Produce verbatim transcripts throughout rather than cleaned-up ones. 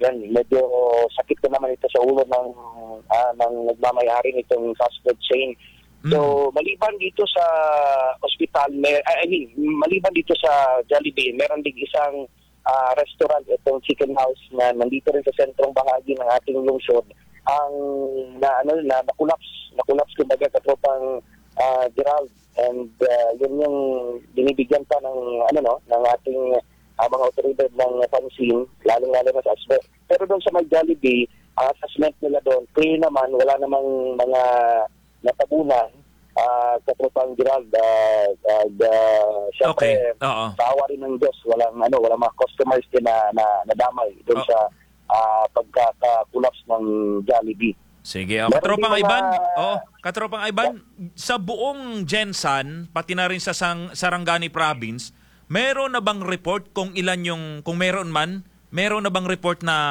yan, medyo sakit ko naman ito sa ulo ng, uh, ng nagmamayari nitong fast food chain. So, mm. maliban dito sa ospital, may, I mean, maliban dito sa Jollibee, meron din isang uh, restaurant, itong Chicken House, na nandito rin sa sentrong bahagi ng ating lungsod. Ang na ano na nakulaps, nakulaps kumbaga katropang uh, Gerald, and uh, yun yung binibigyan pa ng ano no, ng ating uh, mga otoridad ng pansin, lalong-lalo na sa aspe. Pero doon sa Jollibee, ang assessment nila doon, clear naman, wala namang mga natabunan, uh, katropang Gerald, uh, uh, uh, syempre, okay. sa awa rin ng Diyos, walang, ano, walang mga customers din na, na nadamay doon oh. sa uh, pagkakulaps ng Jollibee. Sige, oh, katropang mga... Ivan, oh, katropang Ivan, yeah. Sa buong Gensan, pati na rin sa Sang, Sarangani Province, meron na bang report kung ilan yung, kung meron man, meron na bang report na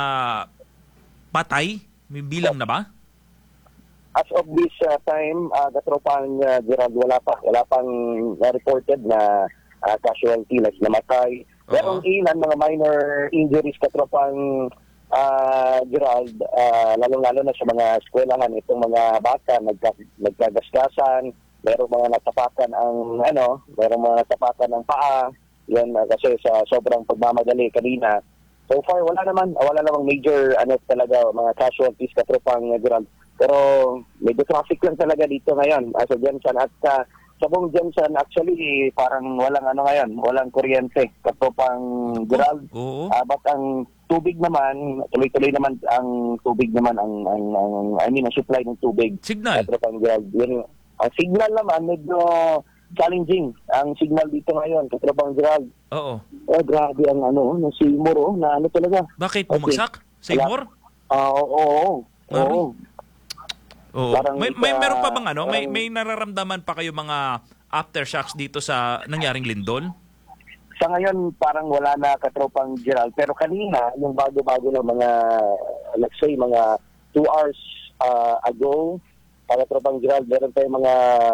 patay? May bilang na ba? As of this uh, time, uh, katropang uh, Gerald, wala pa. Wala pang uh, reported na uh, casualty like namatay. Pero ilan, mga minor injuries, katropang uh, Gerald, uh, lalong-lalo na sa mga eskwelahan, itong mga bata, nagka, nagkagasgasan, merong mga natapakan ang, ano, merong mga natapakan ng paa, yan uh, kasi sa sobrang pagmamadali kanina. So far, wala naman, wala namang major, ano talaga, mga casualties, katropang uh, Gerald. Pero medyo traffic lang talaga dito ngayon uh, sa Gensan. At uh, sa buong Gensan, actually, parang walang ano ngayon, walang kuryente. Katropang Gerald. Oo. Uh, but ang tubig naman, tuloy-tuloy naman ang tubig naman, ang, ang, ang I mean, ang supply ng tubig. Signal. Katropang Gerald. Yun, ang signal naman, medyo challenging. Ang signal dito ngayon, katropang Gerald. Oo. Eh, grabe ang ano, ng Seymour, oh, na ano talaga. Bakit? Bumagsak? Seymour? Ah, oo, oo. Oo. Oh. May, may meron pa bang ano? May may nararamdaman pa kayo mga aftershocks dito sa nangyaring lindol? Sa ngayon parang wala na, katropang Gerald, pero kanina yung bago-bago ng mga, let's say mga two hours uh, ago, katropang Gerald, meron tayong mga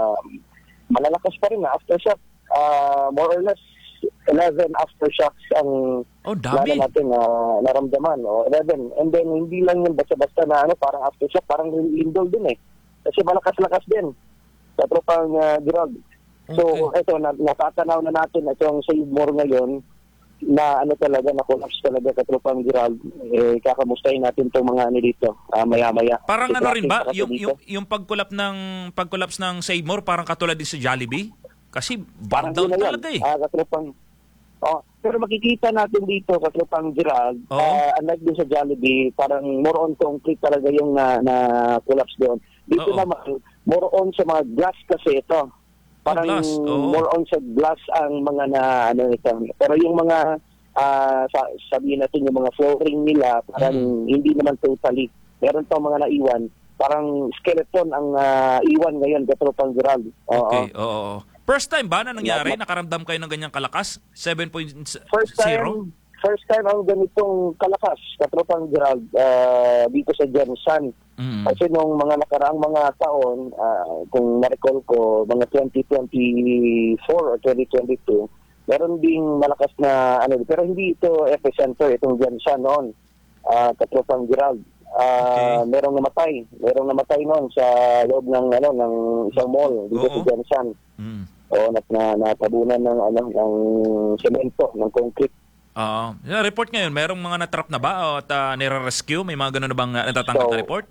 malalakas pa rin na aftershock. Uh, more or less eleven aftershocks ang oh, dami. natin na uh, naramdaman. Oh, eleven. And then, hindi lang yung basta-basta na ano, parang aftershock, parang lindol din eh. Kasi malakas-lakas din sa tropang uh, Gerald. So, okay. Ito, na, natatanaw na natin itong Seymour ngayon na ano talaga, na-collapse talaga sa tropang Gerald. Eh, kakamustahin natin itong mga ano dito, uh, maya-maya. Parang Kasi ano rin ba? Yung, yung, yung pagkulap ng, pagkulaps ng Seymour, parang katulad din sa Jollibee? Kasi bang down talaga eh. Ah, katropang, oh, pero makikita natin dito, katropang Gerald, oh. uh, unlike din sa Jollibee, parang more on concrete talaga yung na, na collapse doon. Dito oh, naman, more on sa mga glass kasi ito. Parang oh, oh. more on sa glass ang mga na, ano ito. Pero yung mga, uh, sa, sabihin natin yung mga flooring nila, parang mm. hindi naman totally. Meron pa mga naiwan, parang skeleton ang uh, iwan ngayon, katropang Gerald. Okay, oo. Oh, oh. First time ba na nangyari? Nakaramdam kayo ng ganyang kalakas? seven point zero? First time, first time ang ganitong kalakas, katropang Gerald, uh, dito sa Gensan. Mm-hmm. Kasi nung mga nakaraang mga taon, uh, kung na-recall ko, mga twenty twenty-four or twenty twenty-two, meron ding malakas na, ano, pero hindi ito epicenter, itong Gensan noon, uh, katropang Gerald. Uh, okay. Merong namatay. Merong namatay noon sa loob ng, ano, ng isang mall dito sa Gensan. Mm. O nat na natabunan ng ano ng semento, ng concrete. Oo. Uh, report ngayon, merong mga na-trap na ba at uh, nire-rescue? May mga ganun na bang uh, natatanggap so, na report?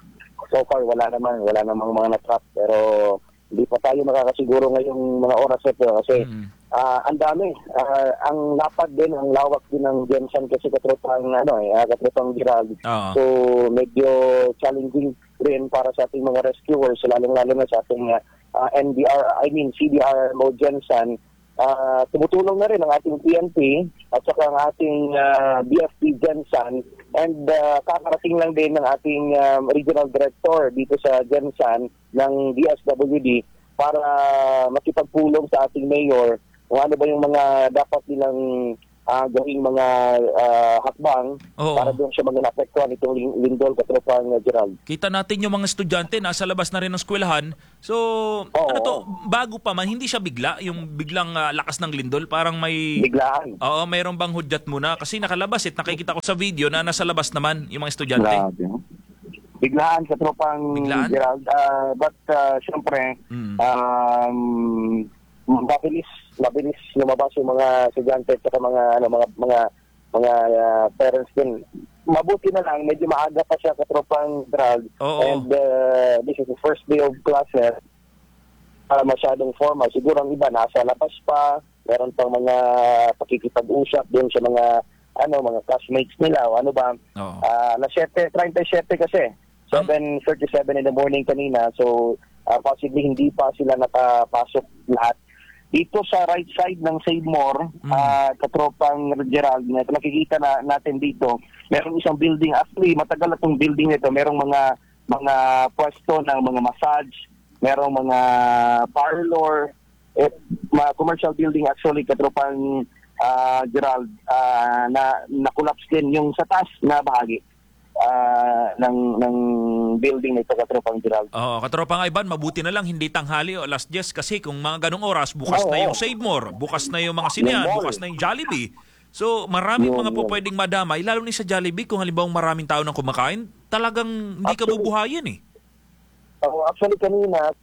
So far wala naman, wala namang mga na-trap, pero hindi pa tayo makakasiguro ngayong mga oras ito kasi mm-hmm. uh, ang dami. Uh, ang lapad din, ang lawak din ng Gensan kasi katropang ano eh, katropang Gerald. Uh-huh. So medyo challenging rin para sa ating mga rescuers, lalong-lalo na sa ating uh, Uh, N D R, I mean C D R Mo Gensan, uh, tumutulong na rin ang ating P N P at saka ang ating uh, B F P Gensan, and uh, kakarating lang din ng ating um, regional director dito sa Gensan ng D S W D para makipagpulong sa ating mayor kung ano ba yung mga dapat nilang uh, gawing mga uh, hakbang Oo. para doon sa mga naapektuhan itong lin- lindol, katropang uh, Gerald. Kita natin yung mga estudyante nasa labas na rin ng eskwelahan. So, ano to, bago pa man, hindi siya bigla, yung biglang ah, lakas ng lindol, parang may... Biglaan. Oo, mayroong bang hudyat muna? Kasi nakalabas, it, nakikita ko sa video na nasa labas naman yung mga estudyante. Grabe. Biglaan sa tropang Biglaan? Gerald. Uh, but uh, syempre, Mm. um, mabilis, mabilis lumabas yung mga estudyante at saka mga, ano, mga, mga, mga uh, parents din. Mabuti na lang, medyo maaga pa siya sa tropang Gerald. Oo. And uh, this is the first day of classes. Uh, masyadong formal. Siguro ang iba nasa labas pa. Meron pang mga pakikipag-usap doon sa mga ano mga classmates nila o ano ba. Oo. Ah, na seven thirty-seven kasi. seven thirty-seven in the morning kanina. So, uh, possibly hindi pa sila nakapasok lahat. Dito sa right side ng Save More, Mm. ah, katropang Gerald, na nakikita na natin dito, merong isang building. Actually, matagal na itong building nito. Merong mga mga pwesto ng mga massage, merong mga parlor, eh, mga commercial building actually, katropang ah, Gerald, ah, na na-collapse din yung sa taas na bahagi ah, ng ng building nito, katropang Gerald. Oo, katropang Ivan, mabuti na lang hindi tanghali o alas diyes kasi kung mga ganong oras, bukas Oo. na yung Save More, bukas na yung mga sinihan, Yung mall. bukas na yung Jollibee. So, maraming Yung- mga po yung- pwedeng madamay, lalo ni sa Jollibee, kung halimbawa maraming tao nang kumakain, talagang hindi ka Actually- bubuhayin eh. Oh, actually kanina,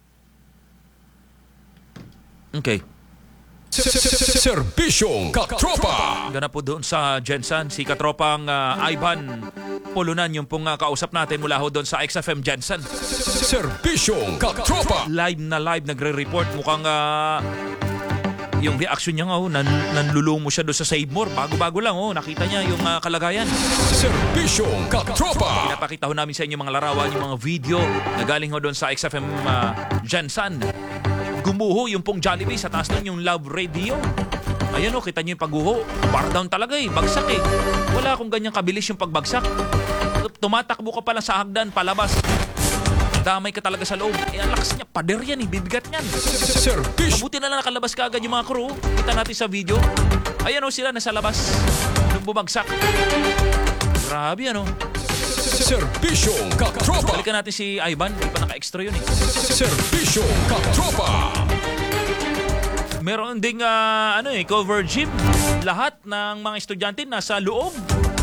Okay. Serbisyong Katropa. Gana po doon sa Jensen, si katropang ah, Ivan Pulunan, yung pong ah, kausap natin mula ho doon sa X F M Jensen. Serbisyong Katropa. Live na live nagre-report, mukhang ah, yung reaction niya nga, oh, nan nanlulumo siya doon sa Save More. Bago-bago lang, oh, nakita niya yung ah, kalagayan. Serbisyong Katropa. Pinapakita ho namin sa inyo mga larawan, yung mga video na galing ho doon sa X F M uh, Jensen. Gumuho yung pong Jollibee, sa taas nun yung Love Radio. Ayan o, kita nyo yung pagguho. Bar down talaga eh, bagsak eh. Wala akong ganyang kabilis yung pagbagsak. Tumatakbo ka pala sa hagdan, palabas. Damay ka talaga sa loob. Eh, ang lakas niya, pader yan eh, bibigat niyan. Serbisyo. Mabuti na lang nakalabas ka agad yung mga crew. Kita natin sa video. Ayan o sila, nasa labas. Nung bumagsak. Grabe ano. Serbisyong Katropa. Balikan natin si Ivan. Di pa naka-extra yun eh. Serbisyong Katropa. Meron ding ah, ano eh, cover gym. Lahat ng mga estudyante nasa loob.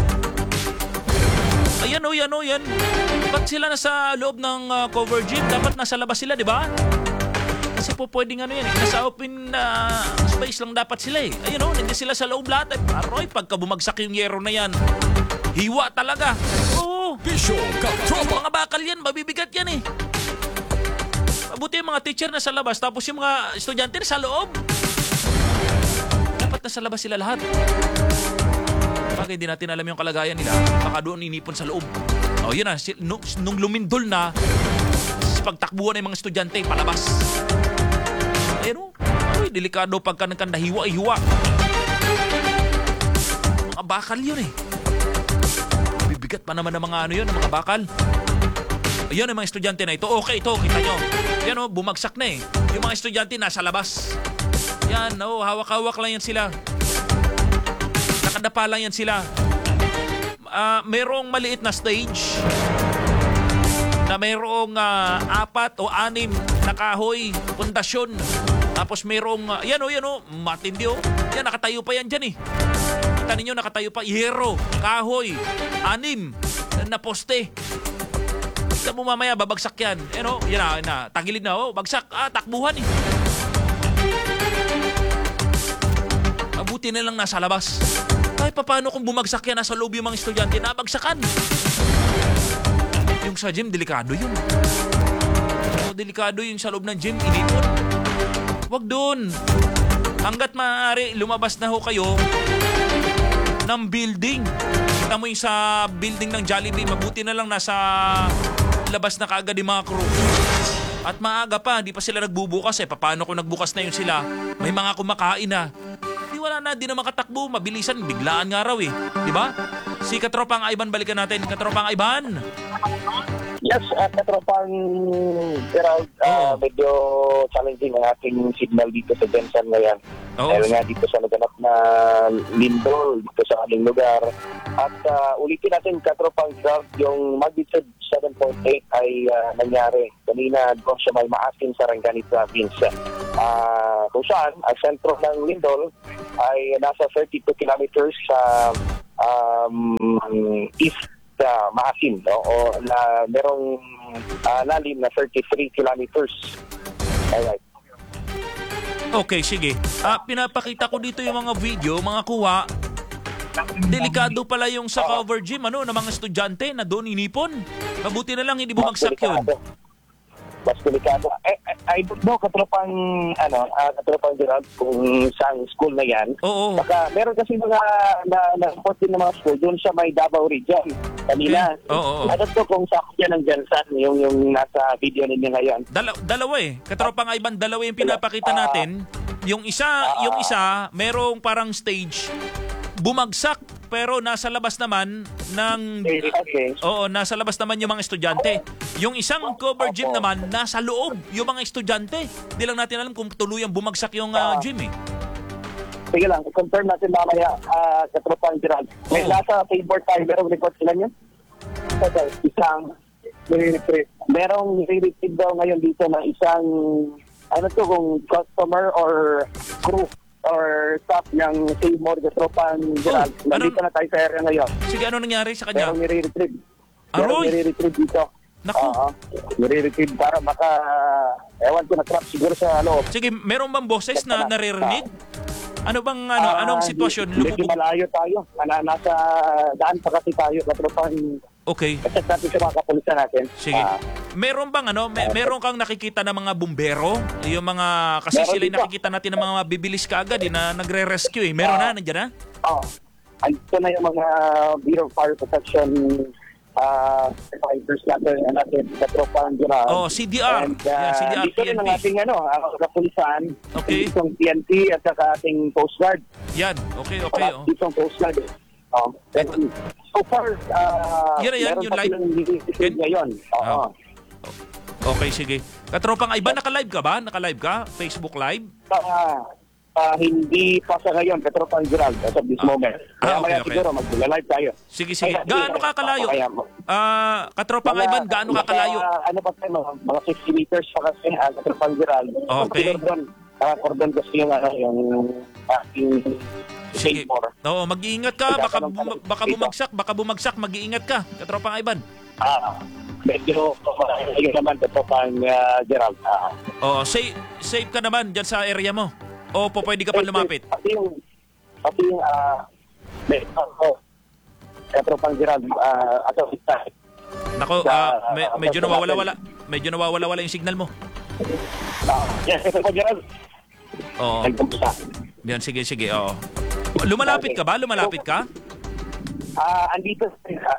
Ayan o, yan o, yan. Ba't sila nasa loob ng ah, cover gym? Dapat nasa labas sila, di ba? Kasi po pwedeng ano yan eh. Nasa open na space lang dapat sila eh. Ayan o, nandiyan sila sa loob lahat. Eh. Aroy, pagka bumagsak yung yero na yan, hiwa talaga. Oo. Serbisyong Katropa. Mga bakal yan, mabibigat yan eh. Mabuti yung mga teacher na sa labas, tapos yung mga estudyante na sa loob. Dapat nasa labas sila lahat. Bakit hindi natin alam yung kalagayan nila? Baka doon inipon sa loob. O yun na, si- nung, nung lumindol na, sa pagtakbuhan ng mga estudyante, palabas. Ayun o, uy, delikado pagka nagkandahiwa-hiwa. Mga bakal yun eh. Bibigat pa naman ng mga ano yun, ng mga bakal. Ayan ang mga estudyante na ito. Okay, ito, kita nyo. Yan o, bumagsak na eh. Yung mga estudyante nasa labas. Yan, o, hawak-hawak lang yan sila. Nakadapa lang yan sila. Ah, merong maliit na stage na merong ah, apat o anim na kahoy, pundasyon. Tapos merong, ah, yan o, yan o, matindi o. Yan, nakatayo pa yan dyan eh. Kita ninyo, nakatayo pa. Hero, kahoy, anim na poste. Kita mo mamaya, babagsak yan. Yan o, yan na, yan na. Tagilid na o, bagsak. Ah, takbuhan eh. Mabuti na lang nasa labas. Kahit paano kung bumagsak yan, nasa loob yung mga estudyante, nabagsakan. Yung sa gym, delikado yun. O, delikado yung sa loob ng gym, inipon. Huwag doon. Hanggat maaari, lumabas na ho kayo ng building. Kita mo yung sa building ng Jollibee, mabuti na lang nasa labas na kaagad yung mga crew. At maaga pa, di pa sila nagbubukas eh. Paano kung nagbukas na yun sila? May mga kumakain na. Di wala na, di na makatakbo, mabilisan, biglaan nga raw eh. Di ba? Si Katropang Ivan, balikan natin. Katropang Ivan. Yes, at uh, katropang Gerald, uh, Oo. medyo challenging ang ating signal dito sa Jensen ngayon. Oo. Dahil nga dito sa naganap na lindol dito sa aming lugar. At uh, ulitin natin katropang Gerald, yung magnitude seven point eight ay uh, nangyari kanina doon sa may Maasin, Sarangani Province. Uh, kung saan, ang sentro ng lindol ay nasa thirty-two kilometers sa um, east sa Maasin, no? O na merong uh, lalim na thirty-three kilometers. Alright. Okay, sige. Ah, pinapakita ko dito yung mga video, mga kuha. Delikado pala yung sa cover gym, ano, ng mga estudyante na doon inipon. Mabuti na lang hindi bumagsak yun. Mas delikado. I, I, I don't know, katropang, ano, uh, katropang Gerald, kung saan school na yan. Oo. Baka, meron kasi mga na, na-report din ng mga school doon sa may Davao region. Kanina. Okay. Oo, oo. I don't know kung saan yan ng Jensen, yung, yung nasa video ninyo ngayon. Dala- dalawa eh. Katropang Ivan, dalawa yung pinapakita natin. Yung isa, yung isa, merong parang stage, bumagsak, pero nasa labas naman ng... Okay. Oo, nasa labas naman yung mga estudyante. Yung isang cover gym naman, nasa loob yung mga estudyante. Hindi lang natin alam kung tuluyang bumagsak yung uh, gym eh. Sige lang, confirm natin mamaya, uh, katropang Gerald. May Oo. nasa favor tayo, merong record sila niya? Okay, isang nire-retrieve. Merong nire-retrieve daw ngayon dito na isang, ano to, kung customer or crew or staff ng Save More Katropang Gerald. Oh, Nandito ano- na tayo sa area ngayon. Sige, ano nangyari sa kanya? Merong nire-retrieve. Aroy! Merong nire-retrieve dito. Naku. Oo. Nire-retrieve para baka, ewan ko na trap siguro sa loob. Sige, meron bang boses na naririnig? Ano bang, ano, Ah, anong sitwasyon? Medyo Lumubog? malayo tayo. Na, nasa daan pa kasi tayo, katropang Okay. check natin sa mga kapulisan natin. Sige. Ah, Meron bang ano, may, meron kang nakikita ng mga bumbero? Yung mga, kasi Meron sila yung dito. nakikita natin ng mga bibilis kaagad eh, na nagre-rescue eh. Meron na, nandiyan na? oh, andito na yung mga Bureau of Fire Protection uh, fighters natin, natin sa Tropang Gerald. Oh, C D R. And, uh, Yeah, C D R, dito rin ang P N P. ating ano, uh, kapulisan, Okay. ditong P N P at saka ating Coast Guard. Yan. Okay, okay. Oh. Ditong Coast Guard. Oh, and so far, uh, Yan na yan, meron yung pa live. silang nililipid Can- ngayon. Oo. Oh. Okay, sige. Katropang Ivan, naka-live ka ba? Naka-live ka? Facebook Live? Ah, ah, hindi pa sa ngayon, Katropang Gerald, as of this Ah. moment. Ah, Kaya okay, maya okay. siguro, mag-live tayo. Sige, sige. Kaya- Gaano ka kalayo? Kaya- Ah, Katropang Mga- Ivan, gaano ka mga, kalayo? Ano pa tayo, mga, mga sixty meters pa kasi, uh, Katropang Gerald. Okay. Cordon, uh, cordon kasi yung, ano, yung ating Sige. Seymour. Oo, mag-iingat ka. Baka, Magtatanong ka bum- lang baka dito. bumagsak. Baka bumagsak. Mag-iingat ka. Katropang Ivan. Ah, medyo, uh, yun naman, Katropang uh, Gerald. Ah. Oo, safe, safe ka naman dyan sa area mo. O po pwede ka pa lumapit. Pati yung, pati yung, ah, may, ako, Katropang Gerald, ah, ato, Nako, Sa- ah, me- medyo nawawala-wala. Medyo nawawala-wala yung signal mo. ah, yes, Katropang Gerald. Oo. Nagpunta. Yan, sige, sige. Oo. Lumalapit ka ba? Lumalapit ka? Ah, andito sa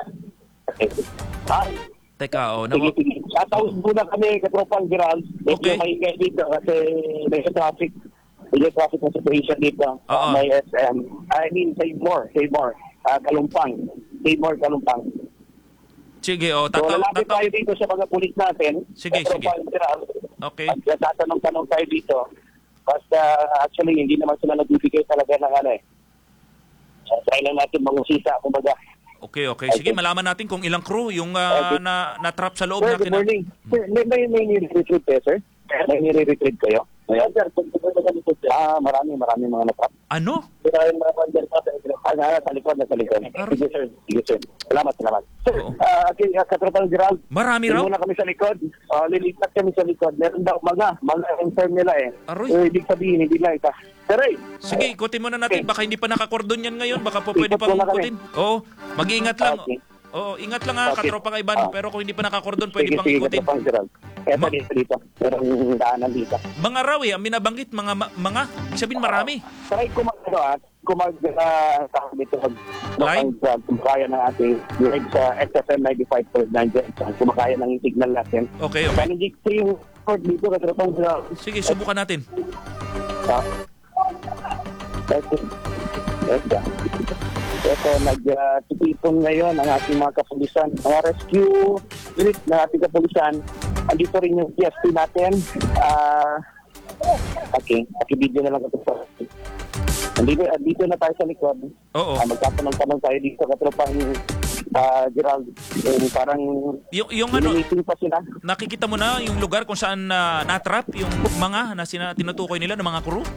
Ah, Teka, oh. sige, Nawa- sige. Shoutout muna kami, Katropang Gerald. Medyo Okay. maingay dito kasi may traffic. May traffic na situation dito. Oo. May S M. I mean, Save More. Save More. Ah, Kalumpang. Save More, Kalumpang. sige, oh. So, Tataw, lalapit tataw. tayo dito sa mga pulis natin. Sige, Katropang Gerald. Okay. At tatanong-tanong tayo dito. Basta, actually, hindi naman sila nagbibigay talaga ng ano eh. So, try lang natin mangusisa, kumbaga. Okay, okay. Sige, malaman natin kung ilang crew yung ah, Okay. na, na-trap sa loob Sir, na good kina- morning. Sir, may, may, may nire-retrieve kayo, sir? May nire-retrieve kayo? Ayan, sir. Ah, marami, marami mga natrap. Ano? Maraming mga pandyan pa sa likod. Ah, nasa sa likod, nasa likod. Sige, sir. Sige, sir. Salamat, salamat. Sir, Oo. ah, okay, uh, Katropang Gerald. Marami raw? Muna kami sa likod. Uh, lilipat kami sa likod. Meron daw mga, mga inform nila eh. Aroy. So, ibig sabihin, hindi lang ita. Sir, eh. Sige, ikutin muna natin. Baka hindi pa nakakordon yan ngayon. Baka po pwede Ikot pa muna kami. ikutin. Oo, mag-iingat lang. Okay. Oo, ingat lang ha, Okay. Katropang Ivan. Ah. Pero kung hindi pa nakakordon, pwede Sige, pang sige, ikutin. Katropang Gerald. Eto Ma- dito, dito. Merong daanan dito. Mga raw eh, ang binabanggit, mga, ma- mga, ibig sabihin marami. Try ko mag, ano, ah, kung mag, uh, tawag dito, mag, Live? mag, kumakaya ng ating live sa S F M ninety-five point nine dyan. Kumakaya ng signal natin. Okay, okay. Managing ko yung record dito, Katropang Gerald. Sige, subukan natin. Ah. That's it. That's it. Ito, nag-tipon ngayon ang ating mga kapulisan. Mga rescue unit ng ating kapulisan. Andito rin yung P S P natin. Ah, okay, pakibidyo na lang ito. Andito, andito na tayo sa likod. Oo. Ah, magtatanong-tanong tayo dito katropang uh, Gerald. Eh, parang Yung, yung ano, meeting pa sila. nakikita mo na yung lugar kung saan na natrap yung mga na sina, tinutukoy nila ng mga crew?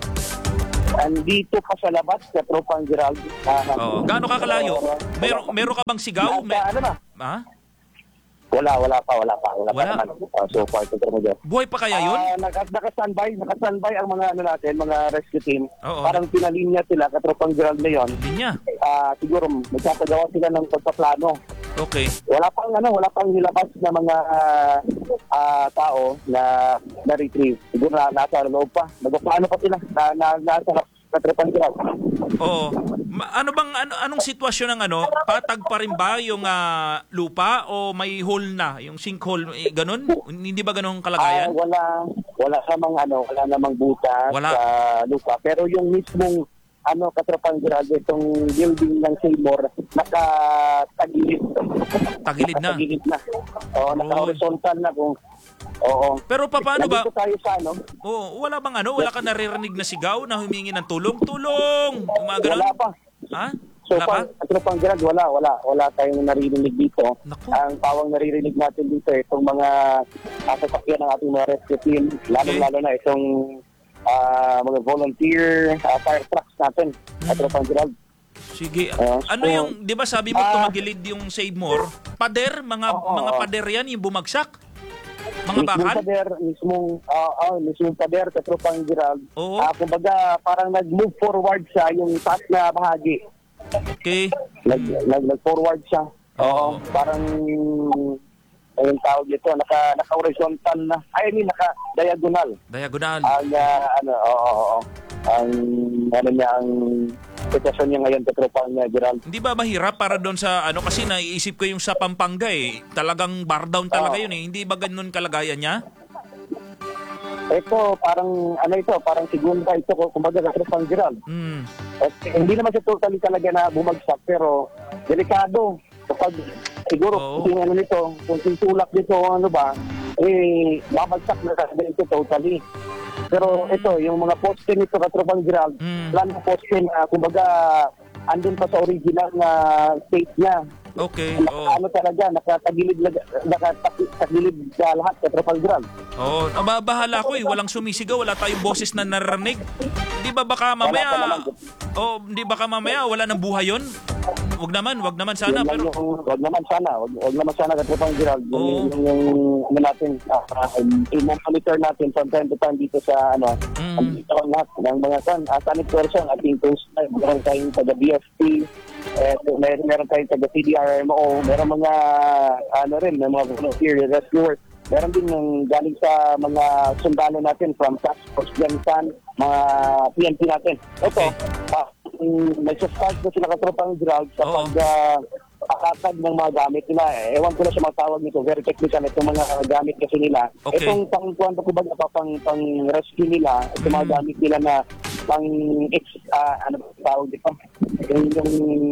Andito pa sa labas, katropang Gerald. Ah, Oo. Gaano ka kalayo? Meron meron ka bang sigaw? Nasa, May, ano na? ha? Wala, wala pa, wala pa. Wala, Wala. pa naman. Uh, so far, ito mo dyan. Buhay pa kaya yun? Ah, naka, naka-standby, naka-standby ang mga ano natin, mga rescue team. Oo. Parang pinalinya sila, katropang Gerald na yun. Linya. Ah, siguro, magkakagawa sila ng pagpaplano. Okay. Wala pang ano, wala pang nilabas na mga ah, ah, tao na na-retrieve. Siguro na nasa loob pa. Nagpaplano pa sila na, na nasa katropang Gerald. Oo. Ma- ano bang ano, anong sitwasyon ng ano? Patag pa rin ba yung ah, lupa o may hole na, yung sinkhole eh, ganun? Hindi ba ganung Ah, kalagayan? wala wala namang ano, wala namang butas Wala. sa lupa. Pero yung mismong ano, katropang Gerald, itong building ng Seymour, nakatagilid. Tagilid na. Nakatagilid na. Oo, naka-horizontal na kung oo. Pero pa- paano ba? Nandito tayo sa ano? Oo, wala bang ano? Wala ka naririnig na sigaw na humingi ng tulong? Tulong! Yung mga ganun? Wala pa. Ha? So Wala pa? far, katropang Gerald, wala, wala. Wala tayong naririnig dito. Naku. Ang pawang naririnig natin dito, itong mga uh, sasakyan ng ating mga rescue team, lalo-lalo na itong ah, mga volunteer uh, fire trucks natin, katropang Gerald. Sige. Oo. Ano So, yung, di ba sabi mo ah, tumagilid yung Save More? Pader? Mga Oo, mga oo. pader yan yung bumagsak? Mga Mismong bakal? pader, mismong, ah, ah, mismong pader, katropang Gerald. Oo. Ah, kumbaga, parang nag-move forward siya yung taas na bahagi. Okay. Nag, nag, nag-forward siya. Oo. Oo. Parang, ayun tawag dito, naka, naka-horizontal na. Ay, I mean, naka-diagonal. Diagonal. Ang, ah, ano, oo, oo, oo. Ang, ano niya, ang sitwasyon niya ngayon, katropang niya, Gerald. Hindi ba mahirap para doon sa ano kasi naiisip ko yung sa Pampanga eh. Talagang bar down talaga Oo. yun eh. Hindi ba ganun kalagayan niya? Ito, parang, ano ito, parang segunda ito, kumbaga, katropang Gerald. Hmm. At hindi naman siya totally talaga na bumagsak, pero delikado. Kapag siguro Oo. kung ano nito, kung tulak dito o ano ba, eh, babagsak na talaga ito totally. Pero ito, yung mga poste nito, katropang Gerald, Mm. plan ng poste na, kumbaga, andun pa sa original na state niya. Okay. Naka, Oo. ano talaga, nakatagilid, nakatagilid sa lahat, katropang Gerald. Oo. Nababahala ko eh. Walang sumisigaw. Wala tayong boses na narinig. Di ba baka Wala pa mamaya... naman. Oh, di baka mamaya wala nang buhay yun? Wag naman. Wag naman sana. Yun lang Pero... yung, wag naman sana, wag, wag naman sana katropang Gerald. Yung, Oo. yung, yung, ano natin, uh, i-monitor natin from time to time dito sa, ano, Mm. ang dito ang lahat ng mga kan, uh, sanit person, ating post na, meron tayong taga B F P, eh, meron, meron tayong taga C D R M O, meron mga, ano rin, may mga volunteer rescuers, meron din yung galing sa mga sundalo natin from Task Force Gensan, mga P N P natin. Ito, ah, um, nag-start na sila katropang Gerald sa Oo. pag uh, akatag ng mga gamit nila. Eh, ewan ko na sa mga tawag nito, very technical itong mga gamit kasi nila. Okay. Itong pang kuwanto ko ba pa pang, pang rescue nila, itong mga Mm. gamit nila na pang ex, ah, ano ba tawag dito? Yung, yung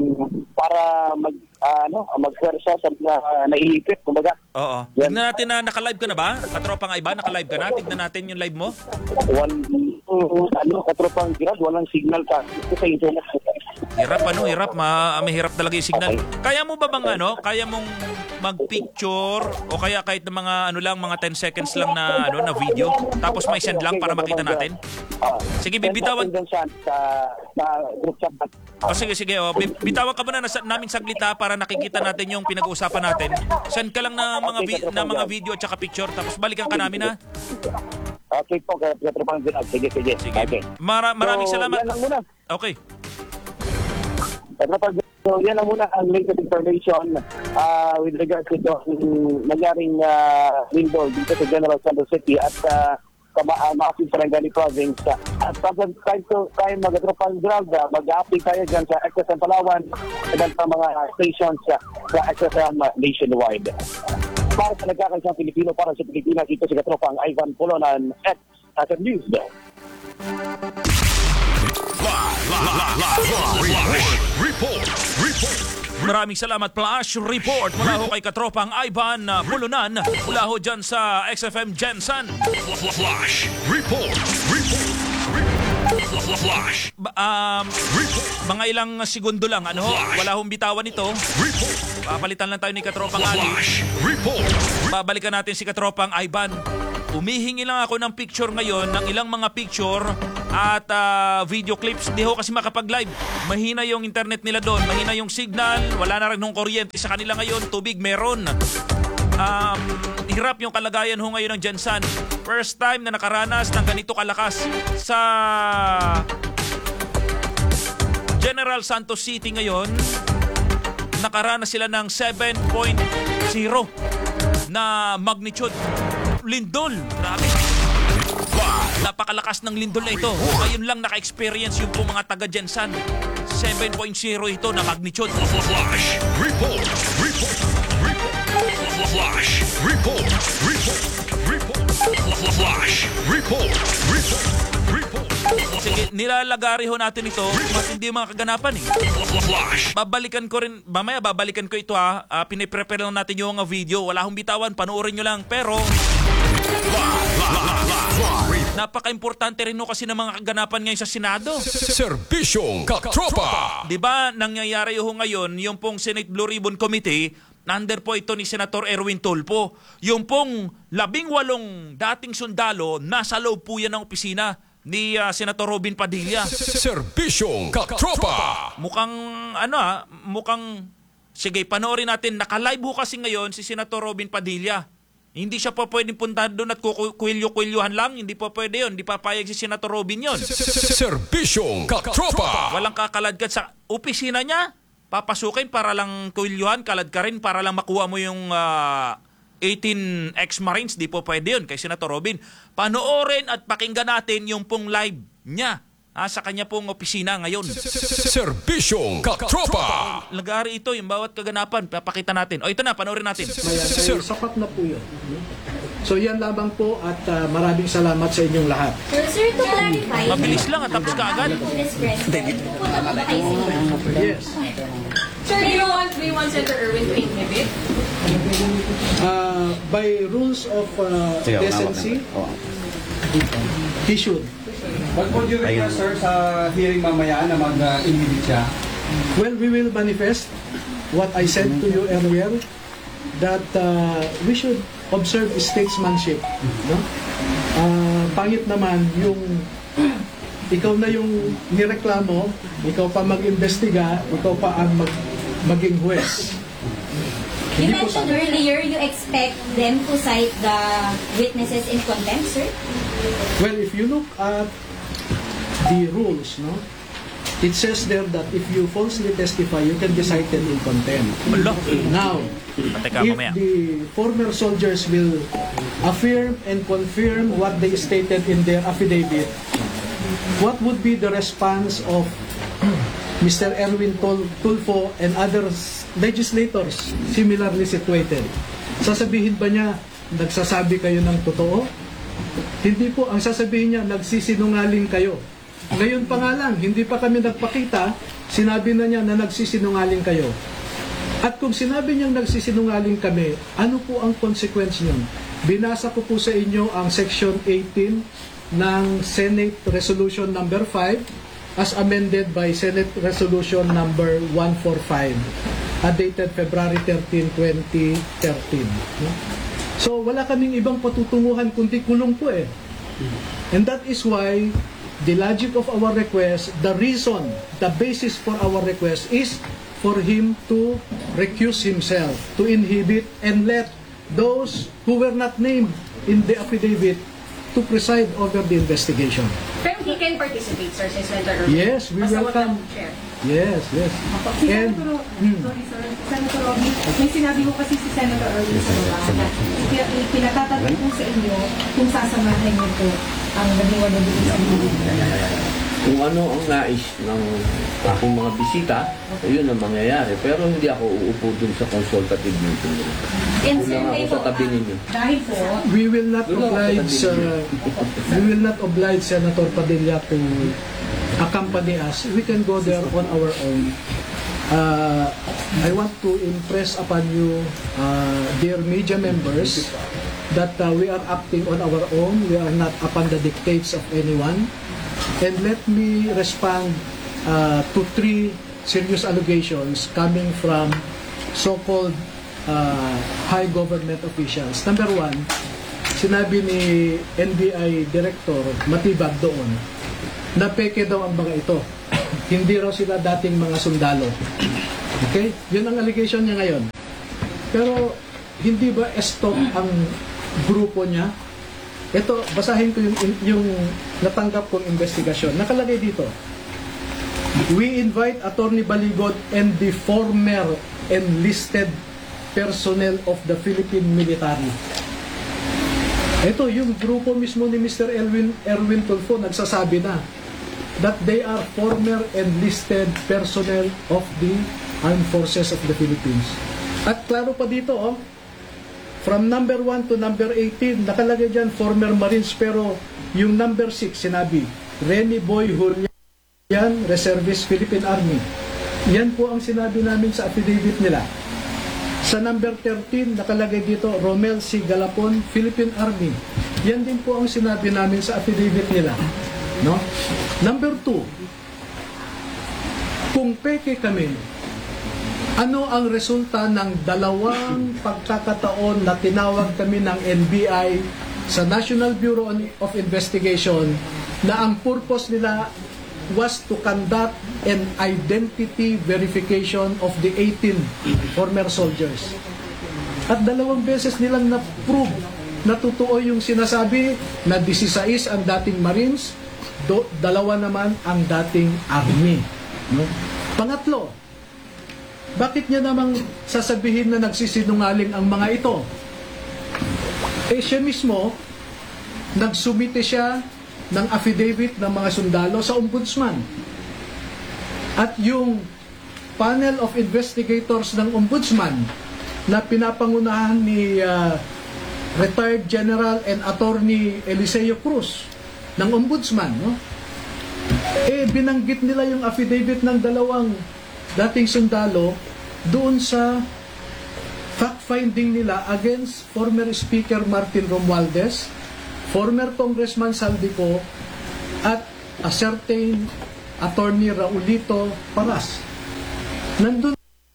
para mag ah, ano, magpwersa sa na naiipit, kumbaga. Oo. Yan. Tignan natin na naka-live ka na ba? Katropang Iba, naka-live ka na? Tignan natin yung live mo. One, uh, ano, katropang Gerald, walang signal ka ito sa internet. Hirap ano, hirap. Ma mahirap talaga yung signal. Kaya mo ba bang ano? Kaya mong mag-picture o kaya kahit ng mga ano lang, mga ten seconds lang na ano na video tapos may send lang para makita natin? Ah, Sige, bibitawan. send natin dun sa, sa, sa group chat. O sige, sige. O, bi- bitawan ka muna na sa, namin saglit ha para nakikita natin yung pinag-uusapan natin. Send ka lang na mga, vi- na mga video at saka picture tapos balikan ka namin ha. Okay po, katropang Gerald. Sige, sige. Sige. Okay. Mara- maraming So, salamat. Yan lang muna. Okay. Katropang Gerald, so yan lang muna ang latest information uh, with regards to um, nangyaring uh, window dito sa General Santos City at uh, sa Ma- uh, Maasin Sarangani Province. Uh, at pagod tayo, tayo mag-katropang Gerald, uh, mag-a-update tayo dyan sa X S M Palawan at sa mga stations uh, sa X S M nationwide. Para sa nagkakaisang Pilipino, para sa Pilipinas, dito si katropang Ivan Polonan at S M News. Live, live, live, live, report, report, Maraming salamat, Flash Report mula ho kay Katropang Ivan uh, Bulunan mula ho dyan sa X F M Jensen. Flash Report. Report. Flash. Ba- um, mga ilang segundo lang, ano ho, wala hong bitawan ito. Papalitan lang tayo ni Katropang Ali. Flash Report. Babalikan natin si Katropang Ivan. Umihingi lang ako ng picture ngayon, ng ilang mga picture at uh, video clips. Hindi ho kasi makapag-live. Mahina yung internet nila doon, mahina yung signal, wala na rin ng kuryente sa kanila ngayon, tubig meron. Um, hirap yung kalagayan ho ngayon ng Jensen. First time na nakaranas ng ganito kalakas sa General Santos City ngayon. Nakaranas sila ng seven point zero na magnitude. Lindol. Grabe. Napakalakas ng lindol na ito. Ngayon lang naka-experience yung po mga taga Jensen. seven point zero ito na magnitude. Flash Report. Report. Report. Flash Report. Report. Report. Flash Report. Report. Report. Sige, nilalagari ho natin ito. Matindi yung mga kaganapan eh. Flash. Babalikan ko rin, mamaya babalikan ko ito ha. Uh, piniprepare lang natin yung mga video. Wala hong bitawan, panoorin nyo lang. Pero napaka-importante rin ho kasi ng mga kaganapan ngayon sa Senado. Serbisyong Katropa. Di ba nangyayari ho ngayon, yung pong Senate Blue Ribbon Committee, under po ito ni Senator Erwin Tulfo. Yung pong labing walong dating sundalo, nasa loob po yan ng opisina ni uh, Senator Robin Padilla. Serbisyong Katropa. Mukhang, ano ah, mukhang, sige, panoorin natin. Naka-live ho kasi ngayon si Senator Robin Padilla. Hindi siya pa pwedeng puntahan doon at kukwilyo-kwilyuhan lang. Hindi pa pwede yun. Hindi papayag si Senator Robin yun. Serbisyong Katropa. Walang kakaladkad sa opisina niya. Papasukin para lang kuilyuhan, kalad ka rin para lang makuha mo yung uh, eighteen ex-Marines. Di po pwede yun kay Senator Robin. Panoorin at pakinggan natin yung pong live niya ah, sa kanya pong opisina ngayon. Serbisyong Katropa. Lagari ito, yung bawat kaganapan. Papakita natin. O ito na, panoorin natin. Mayan, ay, sapat na po yun. So yan lamang po at uh, maraming salamat sa inyong lahat. Sir, sir, to clarify, Mabilis lang at tapos ka agad. Miz President, pupunta po ba kayo sa inyo? Yes. Sir, do you want, do you want Senator Erwin to inhibit? Uh, by rules of uh, decency, he should. What would you request, sir, sa hearing mamaya na mag-inhibit siya? Well, we will manifest what I said to you earlier, that uh, we should observe statesmanship. No? Uh, pangit naman yung ikaw na yung nireklamo, ikaw pa mag-imbestiga, ikaw pa ang mag maging huwes. You mentioned earlier you expect them to cite the witnesses in contempt, sir? Well, if you look at the rules, no, it says there that if you falsely testify, you can be cited in contempt. Wala. Now, Pateka, if mamaya. the former soldiers will affirm and confirm what they stated in their affidavit, what would be the response of Mister Erwin Tul- Tulfo and other legislators similarly situated? Sasabihin ba niya, nagsasabi kayo ng totoo? Hindi po. Ang sasabihin niya, nagsisinungaling kayo. Ngayon pa nga lang, hindi pa kami nagpakita, sinabi na niya na nagsisinungaling kayo. At kung sinabi niyang nagsisinungaling kami, ano po ang consequence niyon? Binasa ko po sa inyo ang Section eighteen ng Senate Resolution number five as amended by Senate Resolution number one forty-five, uh, dated February thirteenth, twenty thirteen. So wala kaming ibang patutunguhan kundi kulong po eh. And that is why the logic of our request, the reason, the basis for our request is for him to recuse himself, to inhibit and let those who were not named in the affidavit to preside over the investigation. Pero he can participate, sir, si Senator Erwin. Yes, we Basta welcome. wag lang chair. Yes, yes. Si And, Senator, hmm. sorry sir, Senator Robby, may sinabi ko kasi si Senator Erwin sa baba na ipin- pinatatanong po sa inyo kung sasamahan niyo po ang naging wala dito sa inyo. Kung ano ang nais ng akong mga bisita, yun ang mangyayari. Pero hindi ako uupo dun sa consultative meeting. And sir, Kulang ako kayo sa po, tabi ah, ninyo. Dahil po, we will not oblige uh, we will not oblige Senator Padilla to accompany us. We can go there on our own. uh, I want to impress upon you, uh, dear media members, that uh, we are acting on our own. We are not upon the dictates of anyone. And let me respond uh, to three serious allegations coming from so-called uh, high government officials. Number one, sinabi ni N B I Director Matibag doon na peke daw ang mga ito. Hindi raw sila dating mga sundalo. Okay? Yun ang allegation niya ngayon. Pero hindi ba stop ang grupo niya? Ito, basahin ko yung, yung natanggap kong investigasyon. Nakalagay dito, we invite Attorney Baligot and the former enlisted personnel of the Philippine military. Ito, yung grupo mismo ni Mister Erwin, Erwin Tulfo nagsasabi na that they are former enlisted personnel of the Armed Forces of the Philippines. At klaro pa dito, oh, from number one to number eighteen, nakalagay dyan former Marines, pero yung number six, sinabi, Rene Boy Julian, Reservist Philippine Army. Yan po ang sinabi namin sa affidavit nila. Sa number thirteen, nakalagay dito, Romel C. Galapon, Philippine Army. Yan din po ang sinabi namin sa affidavit nila. No? Number two, kung peke kami, ano ang resulta ng dalawang pagkakataon na tinawag kami ng N B I sa National Bureau of Investigation na ang purpose nila was to conduct an identity verification of the eighteen former soldiers. At dalawang beses nilang na-prove na totoo yung sinasabi na sixteen ang dating Marines, do, dalawa naman ang dating Army. No? Pangatlo, bakit niya namang sasabihin na nagsisinungaling ang mga ito? Eh siya mismo, nagsumite siya ng affidavit ng mga sundalo sa ombudsman. At yung panel of investigators ng ombudsman na pinapangunahan ni uh, retired General and Attorney Eliseo Cruz ng ombudsman, no? Eh binanggit nila yung affidavit ng dalawang dating sundalo doon sa fact-finding nila against former Speaker Martin Romualdez, former Congressman Saldico, at a certain Attorney Raulito Paras. Nandun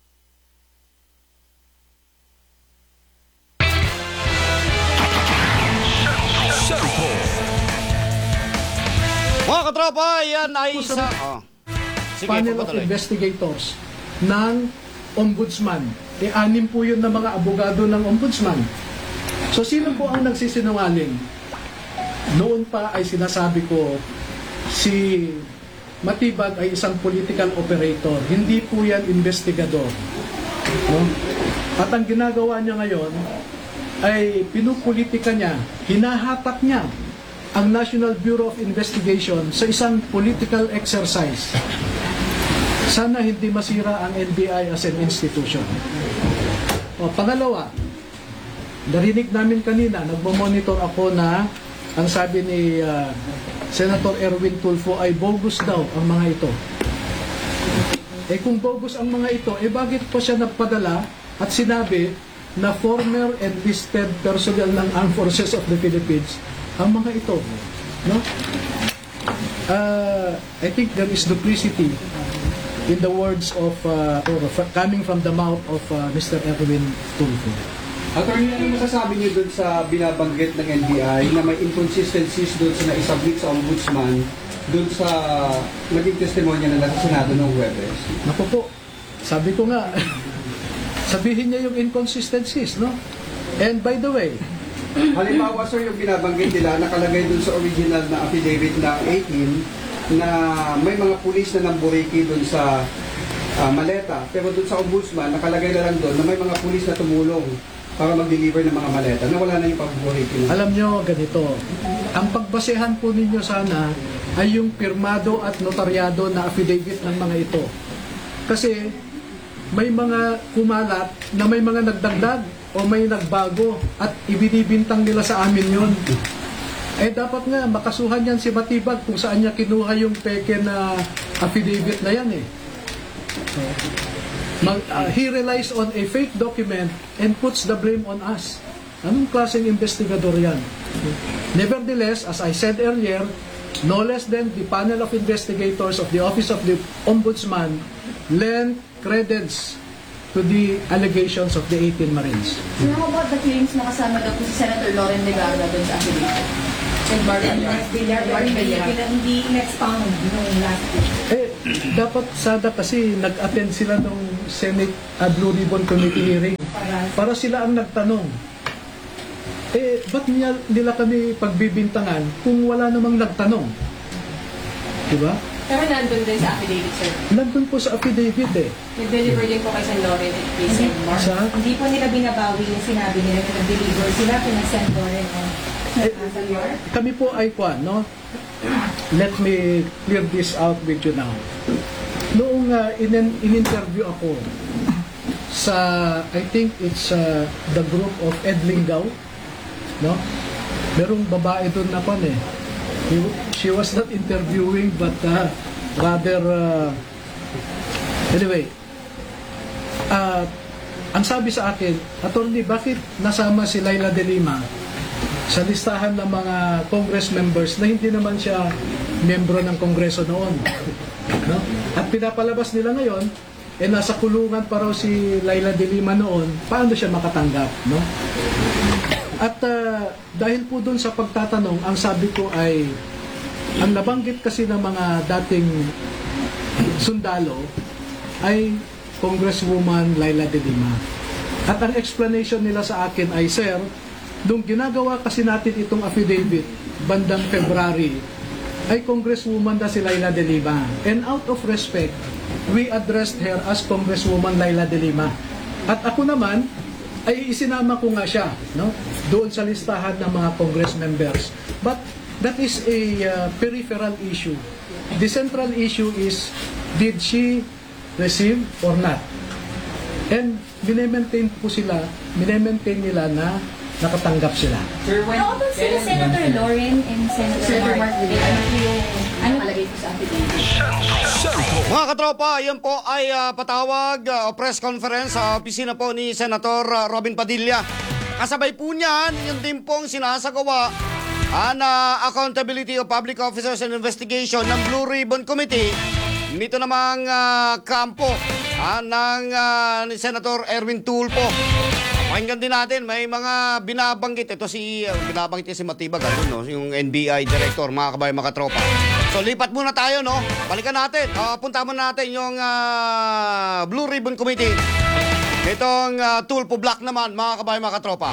mga katropa, yan ay isa oh. Sige, panel of investigators ng ombudsman. E anim po yun na mga abogado ng ombudsman. So sino po ang nagsisinungaling? Noon pa ay sinasabi ko, si Matibag ay isang political operator. Hindi po yan investigador. No? At ang ginagawa niya ngayon ay pinupolitika niya, hinahatak niya ang National Bureau of Investigation sa isang political exercise. Sana hindi masira ang N B I as an institution. O, pangalawa, narinig namin kanina, nagmo-monitor ako na ang sabi ni uh, Senator Erwin Tulfo ay bogus daw ang mga ito. Eh kung bogus ang mga ito, eh bakit pa siya nagpadala at sinabi na former enlisted personnel ng Armed Forces of the Philippines ang mga ito, no? Uh, I think there is duplicity in the words of uh, or coming from the mouth of uh, Mister Erwin Tulfo. Attorney, ano masasabi niyo doon sa binabanggit ng N B I na may inconsistencies doon sa naisabit sa ombudsman doon sa naging testimonya na nasa Senado noong Huwebes? Naku po, sabi ko nga, sabihin niya yung inconsistencies, no? And by the way, halimbawa sir, yung binabanggit nila nakalagay dun sa original na affidavit ng eighteen na may mga pulis na namburiki dun sa uh, maleta, pero dun sa ombudsman nakalagay na lang dun na may mga pulis na tumulong para mag-deliver ng mga maleta na wala na yung pagburiki. Alam nyo, ganito, ang pagbasehan po ninyo sana ay yung pirmado at notaryado na affidavit ng mga ito. Kasi may mga kumalat na may mga nagdagdag o may nagbago at ibinibintang nila sa amin yun. Eh dapat nga makasuhan yan si Matibag kung saan niya kinuha yung peke na affidavit na yan eh. So, Mag, uh, he relies on a fake document and puts the blame on us. Anong klaseng investigador yan? Nevertheless, as I said earlier, no less than the panel of investigators of the Office of the Ombudsman lend credence to the allegations of the eighteen Marines. So how about the claims na kasama daw po si Senator Loren Legarda doon sa affidavit? And Martin Villar, hindi in-expound nung last week. Eh, dapat sada kasi nag-attend sila ng Senate uh, Blue Ribbon Committee hearing para sila ang nagtanong. Eh, ba't niya, nila kami pagbibintangan kung wala namang nagtanong? Diba? pero nandun din sa affidavit, sir. Nandun po sa affidavit eh. Nag-deliver din po kay San Loren at kay Sen Mar. Sa? Hindi po nila binabawi yung sinabi nila na nag-deliver sila kina Sen Loren and Eh, kami po ay kwan, no? Let me clear this out with you now. Noong uh, in in-interview ako sa, I think it's uh, the group of Ed Lingaw, no? Merong babae doon na kwan eh. She was not interviewing but uh, rather uh, anyway uh, ang sabi sa akin, attorney, bakit nasama si Laila de Lima sa listahan ng mga Congress members na hindi naman siya miyembro ng Kongreso noon, no? At pinapalabas nila ngayon eh nasa kulungan pa raw si Laila de Lima noon, paano siya makatanggap, no? At uh, dahil po doon sa pagtatanong, ang sabi ko ay ang nabanggit kasi ng mga dating sundalo ay Congresswoman Laila de Lima. At ang explanation nila sa akin ay, sir, nung ginagawa kasi natin itong affidavit bandang February, ay Congresswoman na si Laila de Lima. And out of respect, we addressed her as Congresswoman Laila de Lima. At ako naman, ay isinama ko nga siya, no? Doon sa listahan ng mga Congress members. But that is a uh, peripheral issue. The central issue is, did she receive or not? And minemaintain po sila, minemaintain nila na nakatanggap sila. How about sila Senator Loren and Senator Mark? Ano palagay po sa affidavit? Mga katropa, yan po ay uh, patawag o uh, press conference sa opisina po ni Senator uh, Robin Padilla. Kasabay po niyan, yung din pong sinasagawa ang uh, Accountability of Public Officers and Investigation ng Blue Ribbon Committee. Nito namang uh, kampo uh, ng uh, ni Senator Erwin Tulfo. Pakinggan din natin, may mga binabanggit. Ito si, uh, binabanggit si Matibag, ano, no? Yung N B I Director, mga kabayan, mga katropa. So, lipat muna tayo, no? Balikan natin. Uh, punta muna natin yung uh, Blue Ribbon Committee. Itong uh, Tulfo Black naman, mga kabayan, mga katropa.